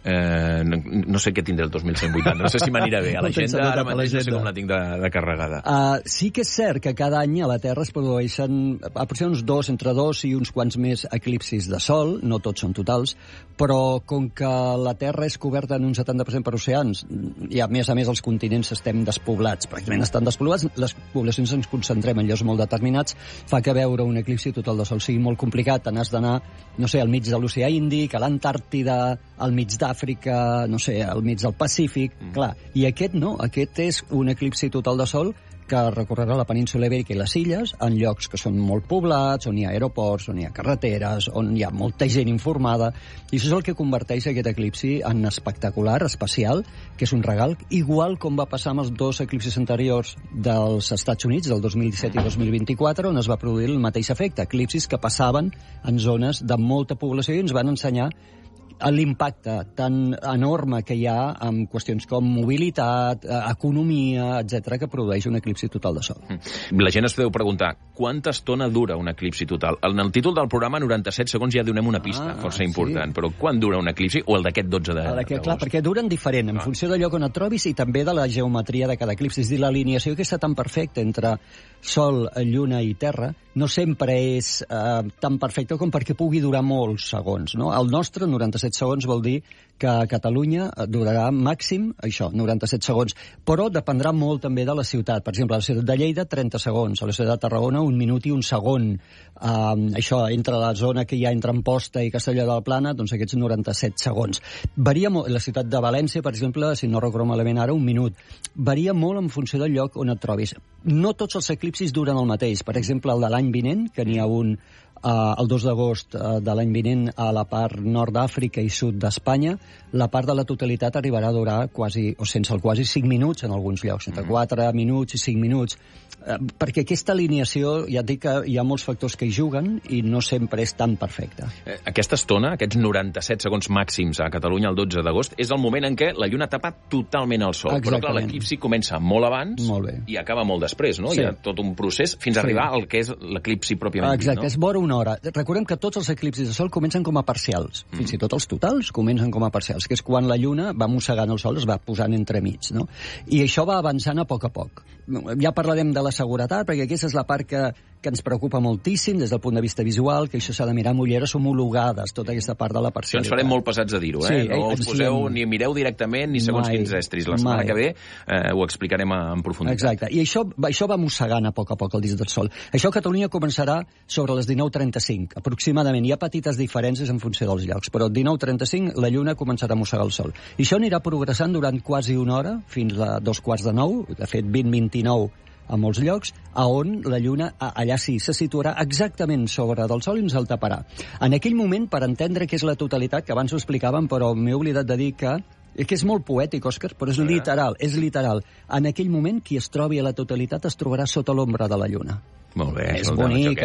No sé què tindré el 2180. No sé si m'anirà bé. A l'agenda ara mateix no sé com la tinc de carregada. Sí que és cert que cada any a la Terra es produeixen aproximadament entre 2 i uns quants més eclipsis de sol, no tots són totals, però com que la Terra és coberta en un 70% per oceans i a més els continents estem despoblats, pràcticament estan despoblats, les poblacions ens concentrem en llocs molt determinats, fa que veure un eclipsi total de sol sigui molt complicat. N'has d'anar, no sé, al mig de l'oceà Índic, a l'Antàrtida, al mig d'Àfrica, no sé, al mig del Pacífic, clar. I aquest no, aquest és un eclipsi total de sol que recorrerà la península Ibèrica i les illes en llocs que són molt poblats, on hi ha aeroports, on hi ha carreteres, on hi ha molta gent informada, i això és el que converteix aquest eclipsi en espectacular, especial, que és un regal, igual com va passar amb els 2 eclipsis anteriors dels Estats Units, del 2017 i 2024, on es va produir el mateix efecte, eclipsis que passaven en zones de molta població i ens van ensenyar l'impacte tan enorme que hi ha en qüestions com mobilitat, economia, etc que produeix un eclipsi total de sol. La gent es deu preguntar, quanta estona dura un eclipsi total? En el títol del programa, 97 segons, ja donem una pista força important, però quan dura un eclipsi? O el d'aquest 12 d'agost? Clar, perquè duren diferent, en funció del lloc on et trobis i també de la geometria de cada eclipsi. És dir, l'alineació que està tan perfecta entre Sol, Lluna i Terra no sempre és tan perfecta com perquè pugui durar molts segons, no? El nostre, 97 97 segons vol dir que a Catalunya durarà màxim, això, 97 segons. Però dependrà molt també de la ciutat. Per exemple, a la ciutat de Lleida, 30 segons. A la ciutat de Tarragona, 1 minut i 1 segon. Això, entre la zona que hi ha entre Amposta i Castelló de la Plana, doncs aquests 97 segons. Varia molt. La ciutat de València, per exemple, si no recordo malament ara, 1 minut. Varia molt en funció del lloc on et trobis. No tots els eclipsis duren el mateix. Per exemple, el de l'any vinent, que n'hi ha un el 2 d'agost de l'any vinent a la part nord d'Àfrica i sud d'Espanya, la part de la totalitat arribarà a durar quasi, o sense el quasi, 5 minuts en alguns llocs, entre 4 minuts i 5 minuts. Perquè aquesta alineació, ja et dic que hi ha molts factors que hi juguen i no sempre és tan perfecta. Aquesta estona, aquests 97 segons màxims a Catalunya el 12 d'agost, és el moment en què la lluna tapa totalment el sol. Exactament. Però clar, l'eclipsi comença molt abans i acaba molt després, no? Sí. Hi ha tot un procés fins a arribar al que és l'eclipsi pròpiament dit, no? Exacte, és vora una hora. Recordem que tots els eclipsis de sol comencen com a parcials. Fins i tot els totals comencen com a parcials, que és quan la lluna va mossegant el sol, es va posant entremig, no? I això va avançant a poc. Ja parlarem de la seguretat, perquè aquesta és la part que ens preocupa moltíssim des del punt de vista visual, que això s'ha de mirar amb ulleres homologades, tota aquesta part de la parcialitat. Això ens farem molt pesats a dir-ho, eh? Sí, no us poseu, ni mireu directament, ni segons quins estris. La setmana que ve ho explicarem en profunditat. Exacte, i això va mossegant a poc el disc del sol. Això a Catalunya començarà sobre les 19:35, aproximadament. Hi ha petites diferències en funció dels llocs, però 19:35 la lluna començarà a mossegar el sol. I això anirà progressant durant quasi una hora, fins a 8:45, de fet 20:29 a molts llocs, a on la lluna allà sí se situarà exactament sobre del sol i ens el taparà. En aquell moment, per entendre què és la totalitat, que abans ho explicàvem, però m'he oblidat de dir que és molt poètic, Òscar, però és literal. En aquell moment, qui es trobi a la totalitat es trobarà sota l'ombra de la lluna. Molt bé. És bonic,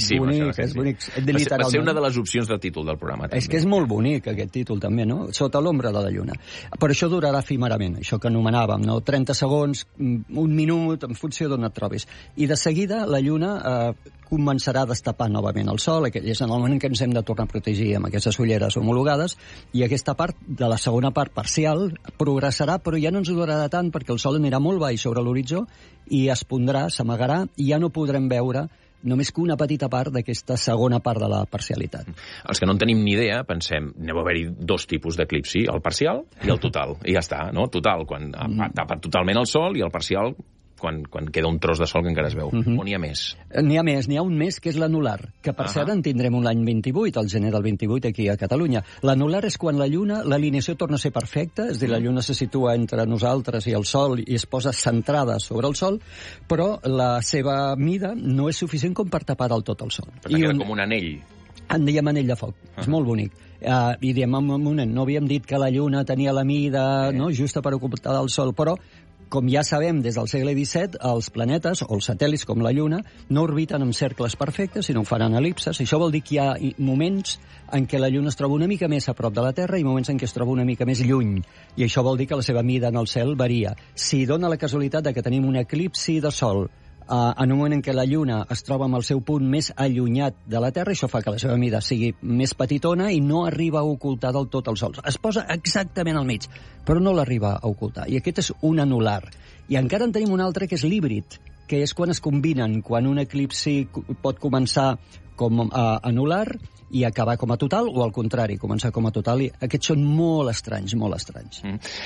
és bonic. Va ser una de les opcions de títol del programa. És que és molt bonic, aquest títol, també, no? Sota l'ombra de la lluna. Però això durarà efímerament, això que anomenàvem, no? 30 segons, 1 minut, en funció d'on et trobis. I de seguida la lluna començarà a destapar novament el sol, és en el moment en què ens hem de tornar a protegir amb aquestes ulleres homologades, i aquesta part, de la segona part parcial, progressarà, però ja no ens durarà tant perquè el sol anirà molt baix sobre l'horitzó i es pondrà, s'amagarà, i ja no podrem veure només que una petita part d'aquesta segona part de la parcialitat. Els que no en tenim ni idea, pensem, aneu a haver-hi 2 tipus d'eclipsi, el parcial i el total. I ja està, no? Total, quan tapa totalment el sol, i el parcial quan queda un tros de sol que encara es veu. O n'hi ha més? N'hi ha més, n'hi ha un més que és l'anular, que per cert en tindrem un l'any 28, el gener del 28 aquí a Catalunya. L'anular és quan la lluna, l'alineació torna a ser perfecta, és a dir, la lluna se situa entre nosaltres i el sol i es posa centrada sobre el sol, però la seva mida no és suficient com per tapar del tot el sol. Per tant, queda com un anell. En diem anell de foc, és molt bonic. I diem, no havíem dit que la lluna tenia la mida justa per ocultar del sol, però com ja sabem des del segle XVII, els planetes, o els satèl·lits com la Lluna, no orbiten en cercles perfectes, sinó fan elipses. Això vol dir que hi ha moments en què la Lluna es troba una mica més a prop de la Terra i moments en què es troba una mica més lluny. I això vol dir que la seva mida en el cel varia. Si dona la casualitat de que tenim un eclipsi de Sol en un moment en què la Lluna es troba amb el seu punt més allunyat de la Terra, això fa que la seva mida sigui més petitona i no arriba a ocultar del tot el Sol. Es posa exactament al mig, però no l'arriba a ocultar. I aquest és un anular. I encara en tenim un altre que és l'híbrid, que és quan es combinen, quan un eclipsi pot començar com a anular i acabar com a total, o al contrari, començar com a total. I aquests són molt estranys, molt estranys.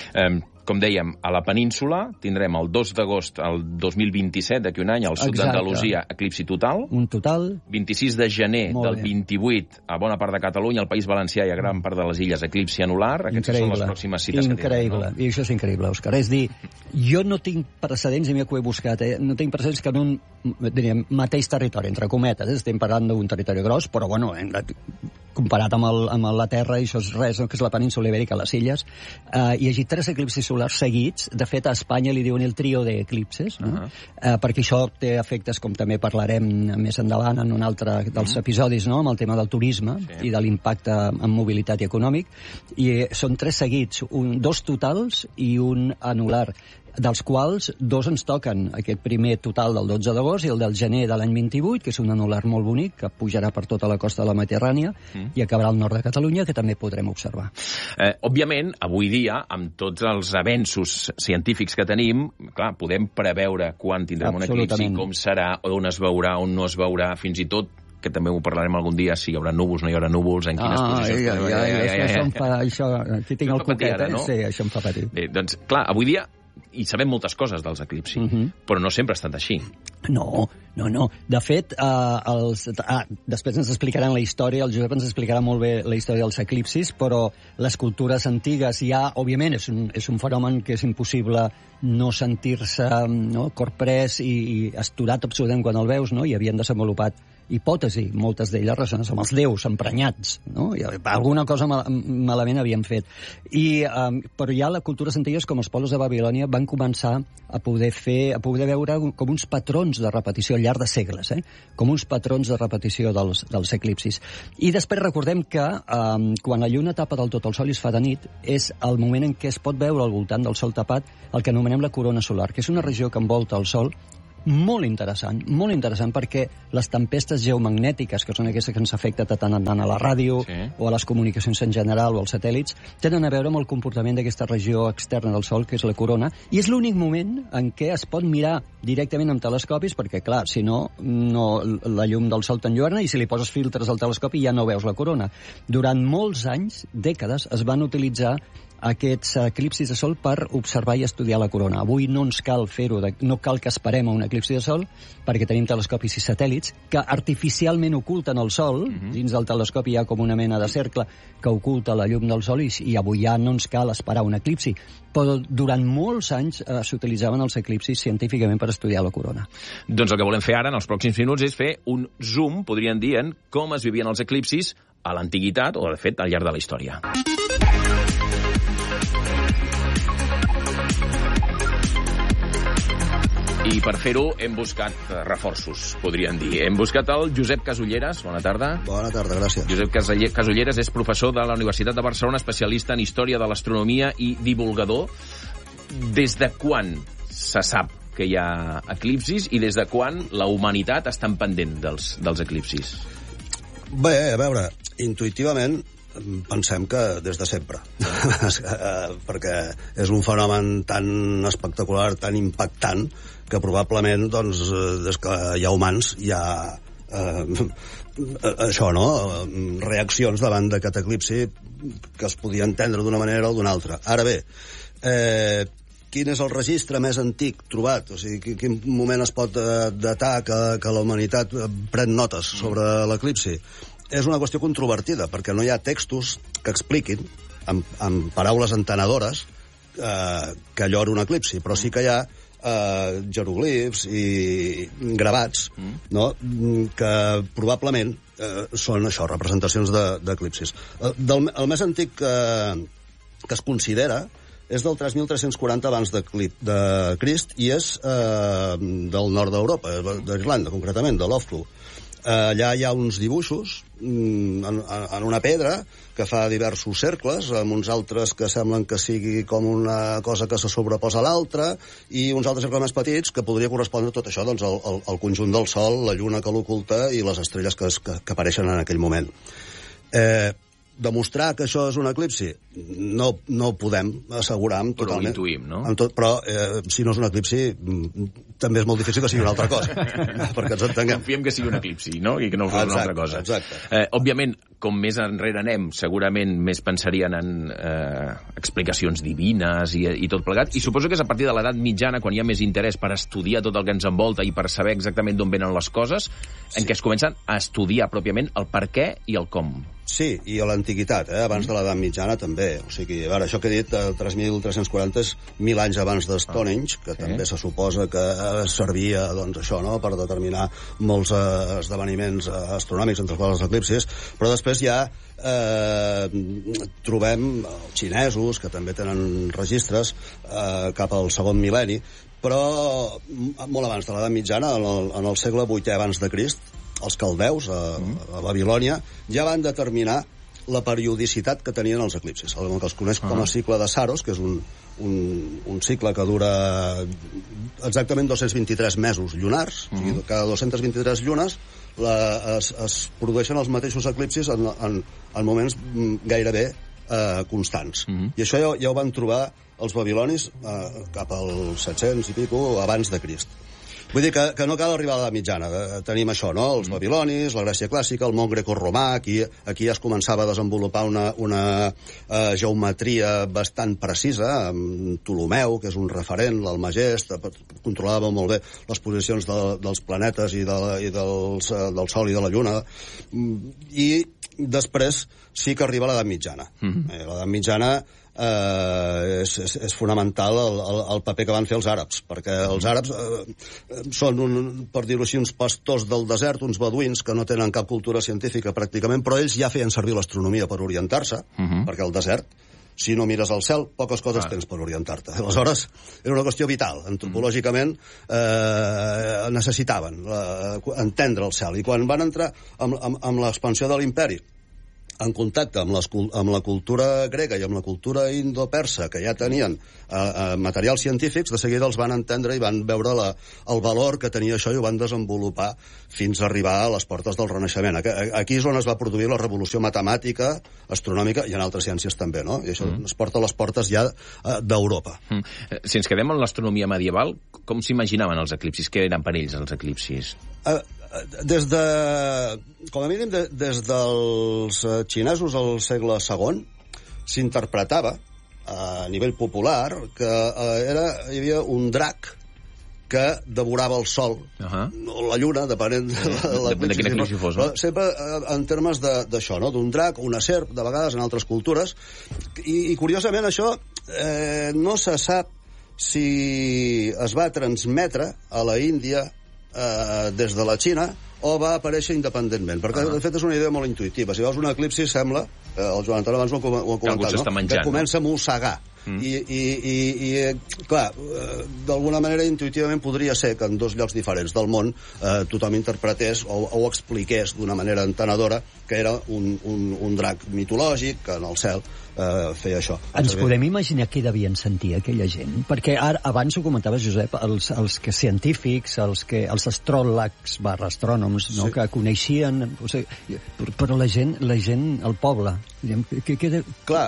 Com dèiem, a la península tindrem el 2 d'agost del 2027, d'aquí un any, al sud d'Andalusia, eclipsi total. Un total. 26 de gener del 28, a bona part de Catalunya, al País Valencià i a gran part de les illes, eclipsi anular. Aquestes són les pròximes cites que tindrem. Increïble, i això és increïble, Òscar. És dir, jo no tinc precedents, i mira que ho he buscat, no tinc precedents que en un mateix territori, entre cometes, estem parlant d'un territori gros, però bueno, comparat amb la Terra, això és res, que és la península ibèrica, les illes, hi hagi 3 eclipsis solars seguits. De fet, a Espanya li diuen el trio d'eclipses, perquè això té efectes, com també parlarem més endavant en un altre dels episodis, amb el tema del turisme i de l'impacte en mobilitat i econòmic. I són 3 seguits, 2 totals i un anular, dels quals 2 ens toquen, aquest primer total del 12 d'agost i el del gener de l'any 28, que és un anular molt bonic, que pujarà per tota la costa de la Mediterrània i acabarà al nord de Catalunya, que també podrem observar. Òbviament, avui dia, amb tots els avenços científics que tenim, clar, podem preveure quan tindrem un eclipsi, com serà, on es veurà, on no es veurà, fins i tot que també ho parlarem algun dia, si hi haurà núvols, no hi haurà núvols, en quines posicions... Això, aquí tinc el coquet, no? Sí, això em fa patir. Bé, doncs, clar, avui dia i sabem moltes coses dels eclipsis, però no sempre ha estat així. No. De fet, després ens explicaran la història, el Josep ens explicarà molt bé la història dels eclipsis, però les cultures antigues ja, òbviament, és un fenomen que és impossible no sentir-se corprès i asturat absolutament quan el veus, no? I havien desenvolupat hipòtesi, moltes d'elles relacionades amb els déus emprenyats, no? I alguna cosa malament havien fet. Però ja les cultures antigues, com els pobles de Babilònia, van començar a poder veure com uns patrons de repetició al llarg de segles, com uns patrons de repetició dels eclipsis. I després recordem que quan la lluna tapa del tot el sol i es fa de nit, és el moment en què es pot veure al voltant del sol tapat el que anomenem la corona solar, que és una regió que envolta el sol molt interessant perquè les tempestes geomagnètiques, que són aquestes que ens afecten de tant en tant a la ràdio o a les comunicacions en general o als satèl·lits, tenen a veure amb el comportament d'aquesta regió externa del Sol, que és la corona, i és l'únic moment en què es pot mirar directament amb telescopis, perquè, clar, si no, la llum del Sol t'enlluerna, i si li poses filtres al telescopi ja no veus la corona. Durant molts anys, dècades, es van utilitzar aquests eclipsis de sol per observar i estudiar la corona. Avui no ens cal fer-ho, no cal que esperem a un eclipsi de sol, perquè tenim telescopis i satèl·lits que artificialment oculten el sol. Dins del telescopi hi ha com una mena de cercle que oculta la llum del sol, i avui ja no ens cal esperar un eclipsi. Però durant molts anys s'utilitzaven els eclipsis científicament per estudiar la corona. Doncs el que volem fer ara, en els pròxims minuts, és fer un zoom, podríem dir, en com es vivien els eclipsis a l'antiguitat, o de fet, al llarg de la història. I per fer-ho hem buscat reforços, podríem dir. Hem buscat el Josep Casulleras. Bona tarda. Bona tarda, gràcies. Josep Casulleras és professor de la Universitat de Barcelona, especialista en història de l'astronomia i divulgador. Des de quan se sap que hi ha eclipsis i des de quan la humanitat està pendent dels eclipsis? Bé, a veure, intuïtivament pensem que des de sempre, perquè és un fenomen tan espectacular, tan impactant, que probablement, doncs, des que hi ha humans, hi ha això, no?, reaccions davant d'aquest eclipsi que es podia entendre d'una manera o d'una altra. Ara bé, quin és el registre més antic trobat? O sigui, quin moment es pot datar que la humanitat pren notes sobre l'eclipsi? És una qüestió controvertida, perquè no hi ha textos que expliquin, amb paraules entenedores, que allò era un eclipsi, però sí que hi ha jeroglifs i gravats, no?, que probablement són això, representacions d'eclipsis. El més antic que es considera és del 3340 abans de Crist i és del nord d'Europa, d'Irlanda, concretament, de Loughborough. Allà hi ha uns dibuixos en una pedra que fa diversos cercles, amb uns altres que semblen que sigui com una cosa que se sobreposa a l'altra, i uns altres cercles més petits que podria correspondre tot això, doncs, al conjunt del Sol, la Lluna que l'oculta i les estrelles que apareixen en aquell moment. Demostrar que això és un eclipsi no ho podem assegurar totalment. Però ho intuïm, no? Però si no és un eclipsi també és molt difícil que sigui una altra cosa, perquè ens entenguem. Confiem que sigui un eclipsi, no?, i que no fos una altra cosa. Exacte. Òbviament, com més enrere anem, segurament més pensarien en explicacions divines i tot plegat, i suposo que és a partir de l'edat mitjana, quan hi ha més interès per estudiar tot el que ens envolta i per saber exactament d'on venen les coses, en què es comencen a estudiar pròpiament el per què i el com. Sí, i a l'antiguitat, abans de l'edat mitjana també. O sigui, a veure, això que he dit, 3.340 és 1.000 anys abans de Stonehenge, que també se suposa que servia, doncs, això, no?, per determinar molts esdeveniments astronòmics, entre els quals els eclipsis, però després ja trobem xinesos, que també tenen registres, cap al segon mil·lenni, però molt abans de l'edat mitjana, en el segle VIII abans de Crist, els caldeus, a Babilònia, ja van determinar la periodicitat que tenien els eclipsis, el que es coneix com a cicle de Saros, que és un cicle que dura exactament 223 mesos llunars, o sigui, cada 223 llunes es produeixen els mateixos eclipsis en moments gairebé constants. I això ja ho van trobar els babilonis cap al 700 i pico abans de Crist. Vull dir que no cal arribar a l'edat mitjana. Tenim això, no? Els babilonis, la Grècia clàssica, el món grecorromà, aquí ja es començava a desenvolupar una geometria bastant precisa, amb Ptolomeu, que és un referent, l'Almagest, controlava molt bé les posicions dels planetes i del Sol i de la Lluna, i després sí que arriba l'edat mitjana. L'edat mitjana és fonamental el paper que van fer els àrabs, perquè els àrabs són, per dir-ho així, uns pastors del desert, uns beduïns que no tenen cap cultura científica pràcticament, però ells ja feien servir l'astronomia per orientar-se, perquè al desert, si no mires al cel, poques coses tens per orientar-te. Aleshores, era una qüestió vital. Antropològicament necessitaven entendre el cel. I quan van entrar amb l'expansió de l'imperi en contacte amb la cultura grega i amb la cultura indo-persa, que ja tenien materials científics, de seguida els van entendre i van veure el valor que tenia això i ho van desenvolupar fins a arribar a les portes del Renaixement. Aquí és on es va produir la revolució matemàtica, astronòmica i en altres ciències també, no? I això es porta a les portes ja d'Europa. Si ens quedem en l'astronomia medieval, com s'imaginaven els eclipsis? Què eren per ells els eclipsis? Com a mínim des dels xinesos al segle II s'interpretava a nivell popular que hi havia un drac que devorava el sol o la lluna, depenent de quin eclipsi fos, no? Sempre en termes d'això, no? D'un drac, una serp, de vegades en altres cultures, i curiosament això no se sap si es va transmetre a la Índia des de la Xina o va aparèixer independentment, perquè de fet és una idea molt intuïtiva. Si veus un eclipsi sembla, el Joan Anton abans ho ha comentat, no? Que comença a mossegar i clar, d'alguna manera intuïtivament podria ser que en dos llocs diferents del món tothom interpretés o expliqués d'una manera entenedora que era un drac mitològic que en el cel feia això. Ens podem imaginar què devien sentir aquella gent? Perquè abans ho comentaves, Josep, els que científics, els astròlegs /astrònoms, no? Que coneixien, o sigui, però la gent, el poble, clar,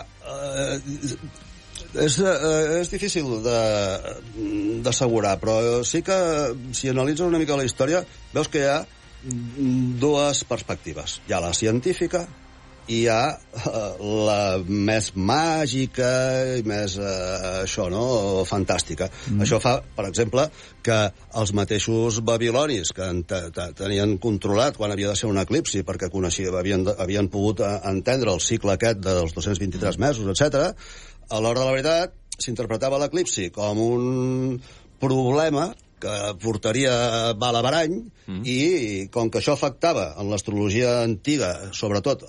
és difícil d'assegurar, però sí que si analitzes una mica la història veus que hi ha dues perspectives. Hi ha la científica i hi ha la més màgica i més fantàstica. Això fa, per exemple, que els mateixos babilonis que tenien controlat quan havia de ser un eclipsi, perquè havien pogut entendre el cicle aquest dels 223 mesos, etc., a l'hora de la veritat s'interpretava l'eclipsi com un problema que portaria bala a barany, i com que això afectava en l'astrologia antiga, sobretot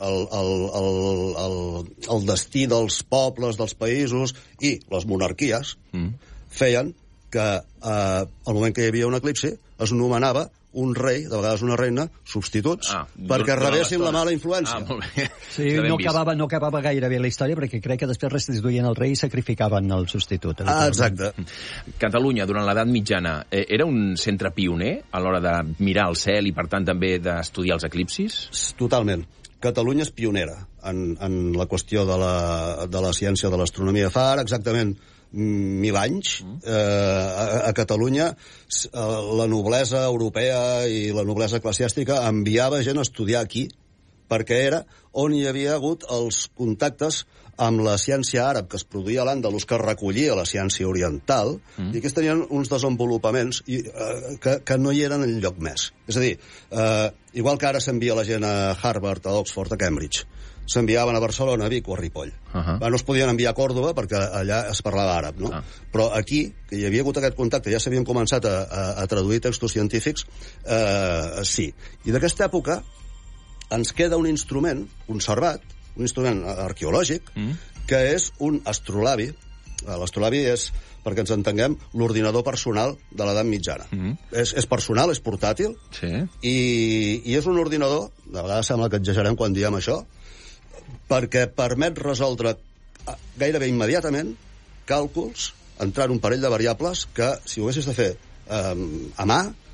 el destí dels pobles, dels països i les monarquies, feien que al moment que hi havia un eclipsi es nomenava un rei, de vegades una reina, substituts, perquè rebessin la mala influència. Sí, no acabava gaire bé la història, perquè crec que després restituïen el rei i sacrificaven el substitut. Exacte. Catalunya, durant l'edat mitjana, era un centre pioner a l'hora de mirar el cel i, per tant, també d'estudiar els eclipsis? Totalment. Catalunya és pionera en la qüestió de la ciència de l'astronomia. Fa ara exactament 1000 anys, a Catalunya la noblesa europea i la noblesa eclesiàstica enviava gent a estudiar aquí, perquè era on hi havia hagut els contactes amb la ciència àrab que es produïa a l'Àndalus, que recollia la ciència oriental, i aquests tenien uns desenvolupaments que no hi eren enlloc més. És a dir, igual que ara s'envia la gent a Harvard, a Oxford, a Cambridge, s'enviaven a Barcelona, a Vic o a Ripoll. No es podien enviar a Còrdova perquè allà es parlava àrab, no? Però aquí, que hi havia hagut aquest contacte, ja s'havien començat a traduir textos científics, sí. I d'aquesta època ens queda un instrument conservat, un instrument arqueològic, que és un astrolabi. L'astrolabi és, perquè ens entenguem, l'ordinador personal de l'edat mitjana. És personal, és portàtil, i és un ordinador, de vegades sembla que exagerem quan diem això, perquè permet resoldre gairebé immediatament càlculs entrant un parell de variables que, si ho haguessis de fer a mà,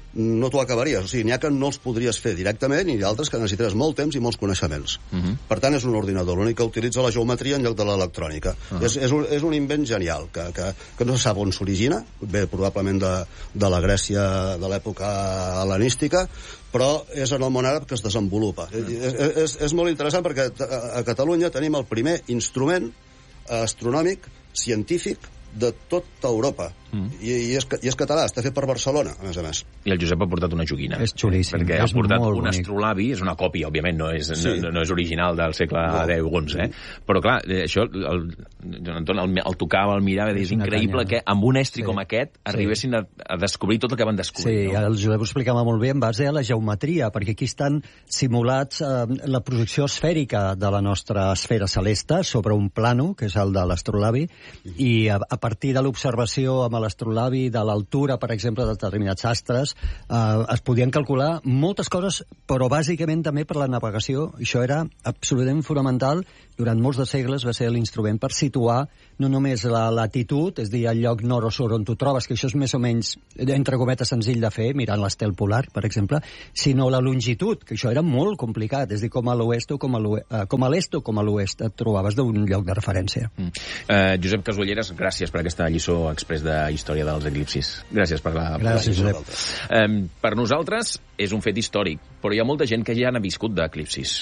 no t'ho acabaries. O sigui, n'hi ha que no els podries fer directament i d'altres que necessitaries molt temps i molts coneixements. Per tant, és un ordinador, l'únic que utilitza la geometria en lloc de l'electrònica. És un invent genial, que no se sap on s'origina, ve probablement de la Grècia de l'època hel·lenística, però és en el món àrab que es desenvolupa. És molt interessant perquè a Catalunya tenim el primer instrument astronòmic científic de tota Europa. I és català, està fet per Barcelona, a més. I el Josep ha portat una joguina. És xulíssim. Perquè ha portat un astrolabi, és una còpia, òbviament, no és original del segle X, però clar, això, Anton, el tocava, el mirava, és increïble que amb un estri com aquest arribessin a descobrir tot el que van descobrir. Sí, el Josep ho explicava molt bé en base a la geometria, perquè aquí estan simulats la projecció esfèrica de la nostra esfera celeste sobre un plano, que és el de l'astrolabi, i a partir de l'observació amb l'astrolabi, de l'altura, per exemple, de determinats astres, es podien calcular moltes coses, però bàsicament també per la navegació. Això era absolutament fonamental. Durant molts de segles va ser l'instrument per situar no només la latitud, és a dir, el lloc nord o sud on tu trobes, que això és més o menys, entre cometes, senzill de fer, mirant l'estel polar, per exemple, sinó la longitud, que això era molt complicat, és a dir, com a l'oest o com a l'est o com a l'oest et trobaves d'un lloc de referència. Josep Casulleres, gràcies per aquesta lliçó exprés de història dels eclipsis. Gràcies per la... Gràcies, Josep. Per nosaltres és un fet històric, però hi ha molta gent que ja n'ha viscut d'eclipsis.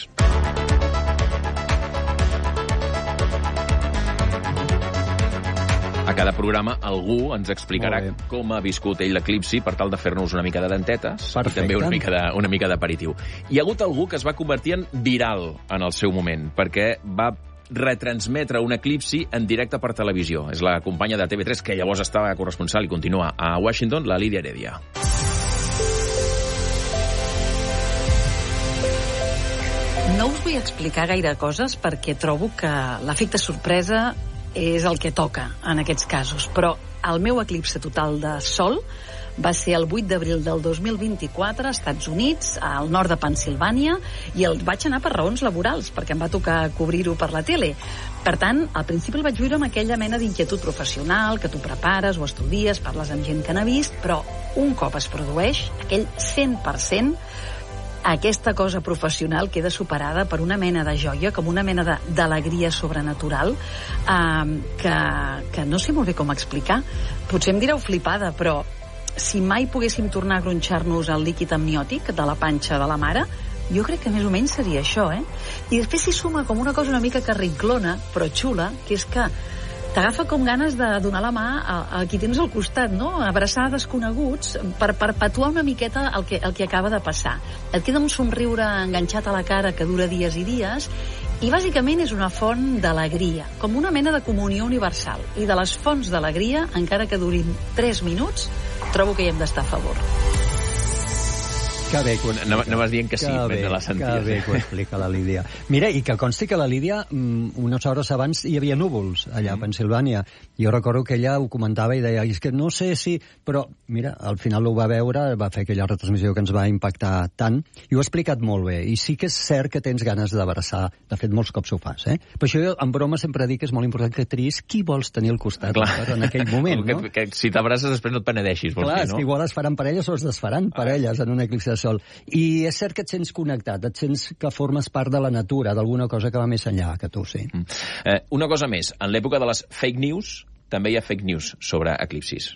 A cada programa algú ens explicarà com ha viscut ell l'eclipsi per tal de fer-nos una mica de dentetes i també una mica d'aperitiu. Hi ha hagut algú que es va convertir en viral en el seu moment, perquè va retransmetre un eclipsi en directe per televisió. És la companya de TV3, que llavors estava corresponsal i continua a Washington, la Lídia Heredia. No us vull explicar gaire coses perquè trobo que l'efecte sorpresa és el que toca en aquests casos, però el meu eclipse total de sol va ser el 8 d'abril del 2024 als Estats Units, al nord de Pennsilvània, i el vaig anar per raons laborals, perquè em va tocar cobrir-ho per la tele. Per tant, al principi el vaig viure amb aquella mena d'inquietud professional, que tu prepares o estudies, parles amb gent que n'ha vist, però un cop es produeix, aquell 100%, aquesta cosa professional queda superada per una mena de joia, com una mena d'alegria sobrenatural, que no sé molt bé com explicar. Potser em direu flipada, però si mai poguéssim tornar a gronxar-nos el líquid amniòtic de la panxa de la mare, jo crec que més o menys seria això, I després s'hi suma com una cosa una mica carrinclona, però xula, que és que t'agafa com ganes de donar la mà a qui tens al costat, no? Abraçar desconeguts per perpetuar una miqueta el que acaba de passar. Et queda un somriure enganxat a la cara que dura dies i dies, i bàsicament és una font d'alegria, com una mena de comunió universal. I de les fonts d'alegria, encara que durin 3 minuts, trobo que hi hem d'estar a favor. Que bé que anaves dient que sí, mentre la senties. Que bé que ho explica la Lídia. Mira, i que consti que la Lídia, unes hores abans hi havia núvols allà a Pennsilvània. Jo recordo que ella ho comentava i deia, és que no sé si... Però, mira, al final ho va veure, va fer aquella retransmissió que ens va impactar tant, i ho ha explicat molt bé. I sí que és cert que tens ganes d'abraçar. De fet, molts cops ho fas, Per això jo, en broma, sempre dic que és molt important que triïs qui vols tenir al costat en aquell moment, no? Que si t'abraces després no et penedeixis, vols dir, no? Clar, és que igual es faran parelles o es desfaran parelles en un eclipsi de sol. I és cert que et sents connectat, et sents que formes part de la natura, d'alguna cosa que va més enllà que tu, sí. Una cosa més, en l'època de les fake news també hi ha fake news sobre eclipsis.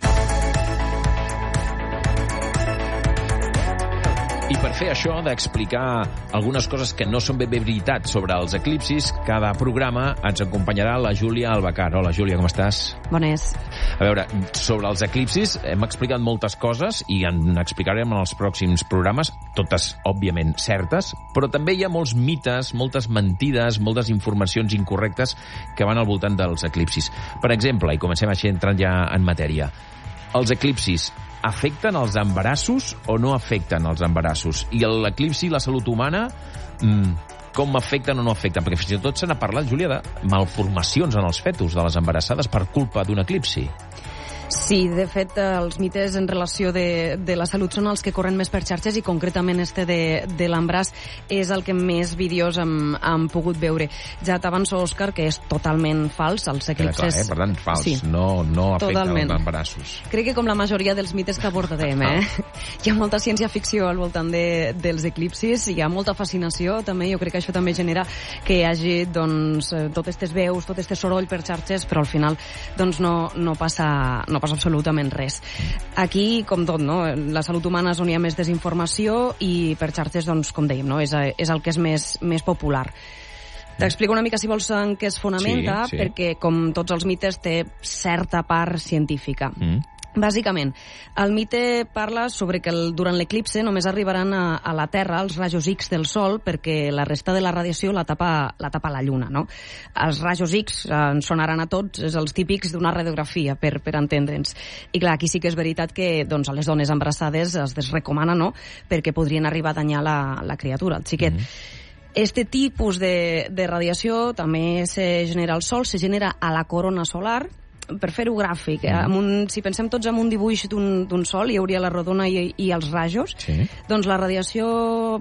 I per fer això, d'explicar algunes coses que no són ben veritat sobre els eclipsis, cada programa ens acompanyarà la Júlia Albacar. Hola, Júlia, com estàs? Bones. A veure, sobre els eclipsis hem explicat moltes coses i en explicarem en els pròxims programes, totes, òbviament, certes, però també hi ha molts mites, moltes mentides, moltes informacions incorrectes que van al voltant dels eclipsis. Per exemple, i comencem així entrant ja en matèria, els eclipsis afecten els embarassos o no afecten els embarassos? I l'eclipsi i la salut humana, com afecten o no afecten? Perquè fins i tot se n'ha parlat, Júlia, de malformacions en els fetus de les embarassades per culpa d'un eclipsi. Sí, de fet, els mites en relació de la salut són els que corren més per xarxes i concretament este de l'embràs és el que més vídeos hem pogut veure. Ja t'avanço, Òscar, que és totalment fals. Els eclipses... Per tant, fals. Sí. No afecta els embarassos. Crec que com la majoria dels mites que abordarem, hi ha molta ciència-ficció al voltant dels eclipsis, hi ha molta fascinació, també. Jo crec que això també genera que hi hagi, doncs, totes aquestes veus, tot aquest soroll per xarxes, però al final, doncs, no passa absolutament res. Aquí, com tot, no? La salut humana és on hi ha més desinformació i per xarxes, doncs, com dèiem, no? És el que és més popular. T'explico una mica, si vols, en què es fonamenta, sí. Perquè, com tots els mites, té certa part científica. Bàsicament, el mite parla sobre que durant l'eclipse només arribaran a la Terra els rajos X del Sol perquè la resta de la radiació la tapa la Lluna, no? Els rajos X ens sonaran a tots, és els típics d'una radiografia, per entendre'ns. I clar, aquí sí que és veritat que doncs, a les dones embarassades es desrecomana, no?, perquè podrien arribar a danyar la criatura, el xiquet. Este tipus de radiació també se genera al Sol, se genera a la corona solar. Per fer-ho gràfic, si pensem tots en un dibuix d'un sol, hi hauria la rodona i els rajos, doncs la radiació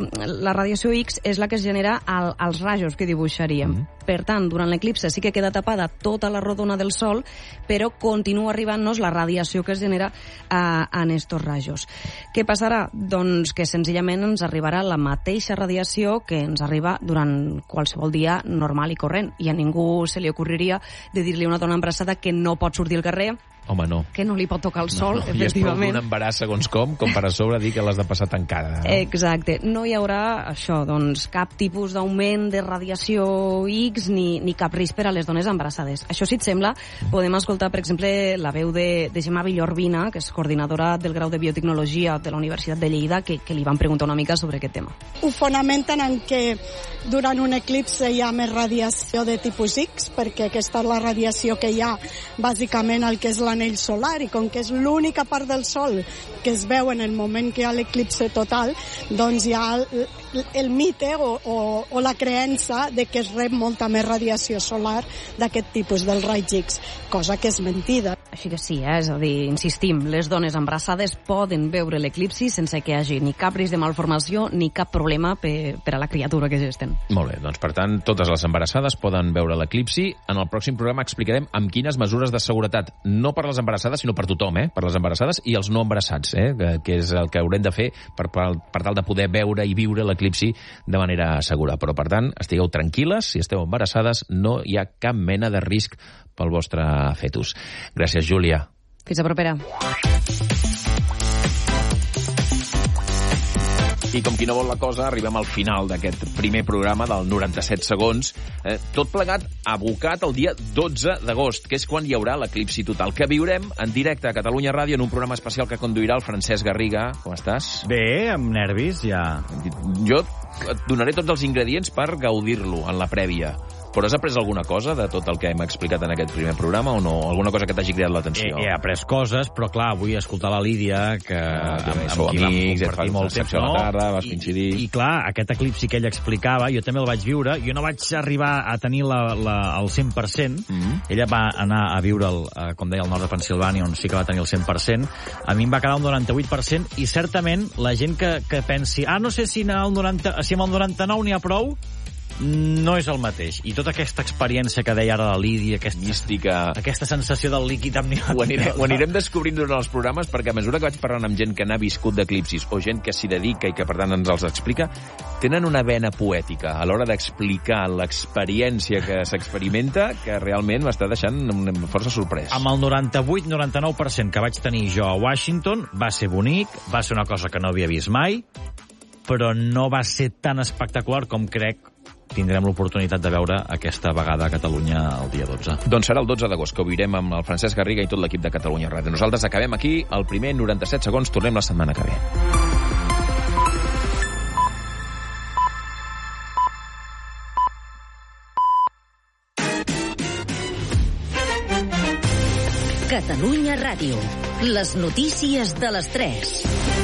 X és la que es genera als rajos que dibuixaríem. Per tant, durant l'eclipse sí que queda tapada tota la rodona del Sol, però continua arribant-nos la radiació que es genera en estos rajos. Què passarà? Doncs que senzillament ens arribarà la mateixa radiació que ens arriba durant qualsevol dia normal i corrent. I a ningú se li ocorreria de dir-li a una dona embarassada que no pot sortir al carrer, home, no. Que no li pot tocar el sol, efectivament. I és prou d'un embaràs segons com per a sobre dir que l'has de passar tancada. Exacte. No hi haurà això, doncs, cap tipus d'augment de radiació X ni cap risc per a les dones embarassades. Això, si et sembla, podem escoltar, per exemple, la veu de Gemma Villorvina, que és coordinadora del grau de Biotecnologia de la Universitat de Lleida, que li van preguntar una mica sobre aquest tema. Ho fonamenten en que durant un eclipse hi ha més radiació de tipus X, perquè aquesta és la radiació que hi ha, bàsicament, el que és l'anell solar, i com que és l'única part del Sol que es veu en el moment que hi ha l'eclipse total, doncs hi ha el mite o la creença de que es rep molta més radiació solar d'aquest tipus del raig X, cosa que és mentida. Així que sí, és a dir, insistim, les dones embarassades poden veure l'eclipsi sense que hi hagi ni cap risc de malformació ni cap problema per a la criatura que gesten. Molt bé, doncs per tant, totes les embarassades poden veure l'eclipsi. En el pròxim programa explicarem amb quines mesures de seguretat, no per les embarassades, sinó per tothom, per les embarassades i els no embarassats, que és el que haurem de fer per tal de poder veure i viure l'eclipsi de manera segura. Però, per tant, estigueu tranquil·les, si esteu embarassades, no hi ha cap mena de risc pel vostre fetus. Gràcies, Júlia. Fins la propera. I com qui no vol la cosa, arribem al final d'aquest primer programa del 97 segons. Tot plegat abocat el dia 12 d'agost, que és quan hi haurà l'eclipsi total, que viurem en directe a Catalunya Ràdio en un programa especial que conduirà el Francesc Garriga. Com estàs? Bé, amb nervis, ja. Jo et donaré tots els ingredients per gaudir-lo en la prèvia. Però has après alguna cosa de tot el que hem explicat en aquest primer programa o no? Alguna cosa que t'hagi cridat l'atenció? He après coses, però clar, vull escoltar la Lídia, que amb qui vam compartir molt temps, a la tarda, vas coincidir. I clar, aquest eclipsi que ell explicava, jo també el vaig viure, jo no vaig arribar a tenir el 100%, ella va anar a viure, com deia, al nord de Pensilvània, on sí que va tenir el 100%, a mi em va quedar un 98%, i certament la gent que pensi, no sé si amb el 99 n'hi ha prou, no és el mateix. I tota aquesta experiència que deia ara la Lídia, aquesta sensació del líquid amniòtic... Ho anirem descobrint durant els programes, perquè a mesura que vaig parlant amb gent que n'ha viscut d'eclipsis o gent que s'hi dedica i que per tant ens els explica, tenen una vena poètica a l'hora d'explicar l'experiència que s'experimenta, que realment m'està deixant força sorprès. Amb el 98-99% que vaig tenir jo a Washington va ser bonic, va ser una cosa que no havia vist mai, però no va ser tan espectacular com crec tindrem l'oportunitat de veure aquesta vegada a Catalunya el dia 12. Doncs serà el 12 d'agost, que ho viurem amb el Francesc Garriga i tot l'equip de Catalunya Ràdio. Nosaltres acabem aquí el primer 97 segons, tornem la setmana que ve. Catalunya Ràdio. Les notícies de les 3.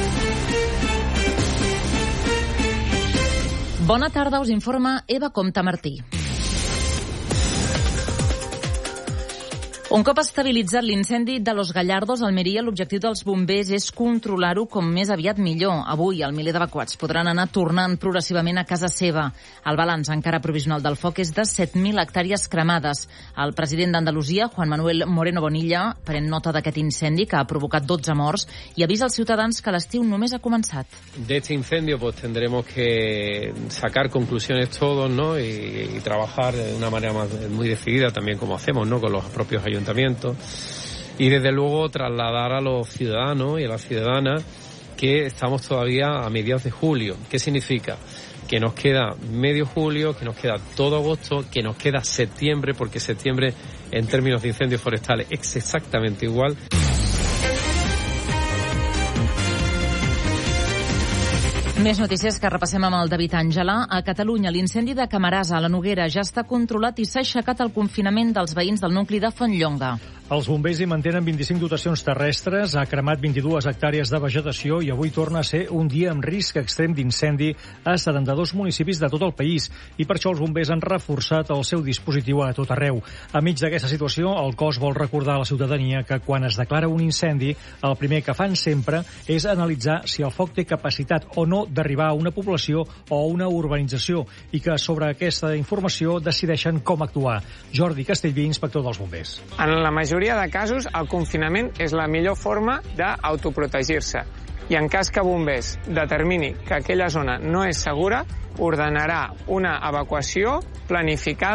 Bona tarda, us informa Eva Comte Martí. Un cop estabilitzat l'incendi de Los Gallardos, a Almeria, l'objectiu dels bombers és controlar-ho com més aviat millor. Avui, el miler d'evacuats podran anar tornant progressivament a casa seva. El balanç encara provisional del foc és de 7.000 hectàrees cremades. El president d'Andalusia, Juan Manuel Moreno Bonilla, pren nota d'aquest incendi que ha provocat 12 morts i avisa als ciutadans que l'estiu només ha començat. De este incendio pues tendremos que sacar conclusiones todos, ¿no? y trabajar de una manera muy decidida también como hacemos, ¿no? Con los propios ayuntamientos y desde luego trasladar a los ciudadanos y a las ciudadanas que estamos todavía a mediados de julio. ¿Qué significa? Que nos queda medio julio, que nos queda todo agosto, que nos queda septiembre, porque septiembre en términos de incendios forestales es exactamente igual. Més notícies que repassem amb el David Àngela. A Catalunya, l'incendi de Camarasa, a la Noguera, ja està controlat i s'ha aixecat el confinament dels veïns del nucli de Fontlllonga. Els bombers hi mantenen 25 dotacions terrestres, ha cremat 22 hectàrees de vegetació i avui torna a ser un dia amb risc extrem d'incendi a 72 municipis de tot el país. I per això els bombers han reforçat el seu dispositiu a tot arreu. A mig d'aquesta situació, el cos vol recordar a la ciutadania que quan es declara un incendi, el primer que fan sempre és analitzar si el foc té capacitat o no d'arribar a una població o a una urbanització i que sobre aquesta informació decideixen com actuar. Jordi Castellví, inspector dels bombers. En la majoria de casos, el confinament és la millor forma d'autoprotegir-se. I en cas que bombers determini que aquella zona no és segura, ordenarà una evacuació planificada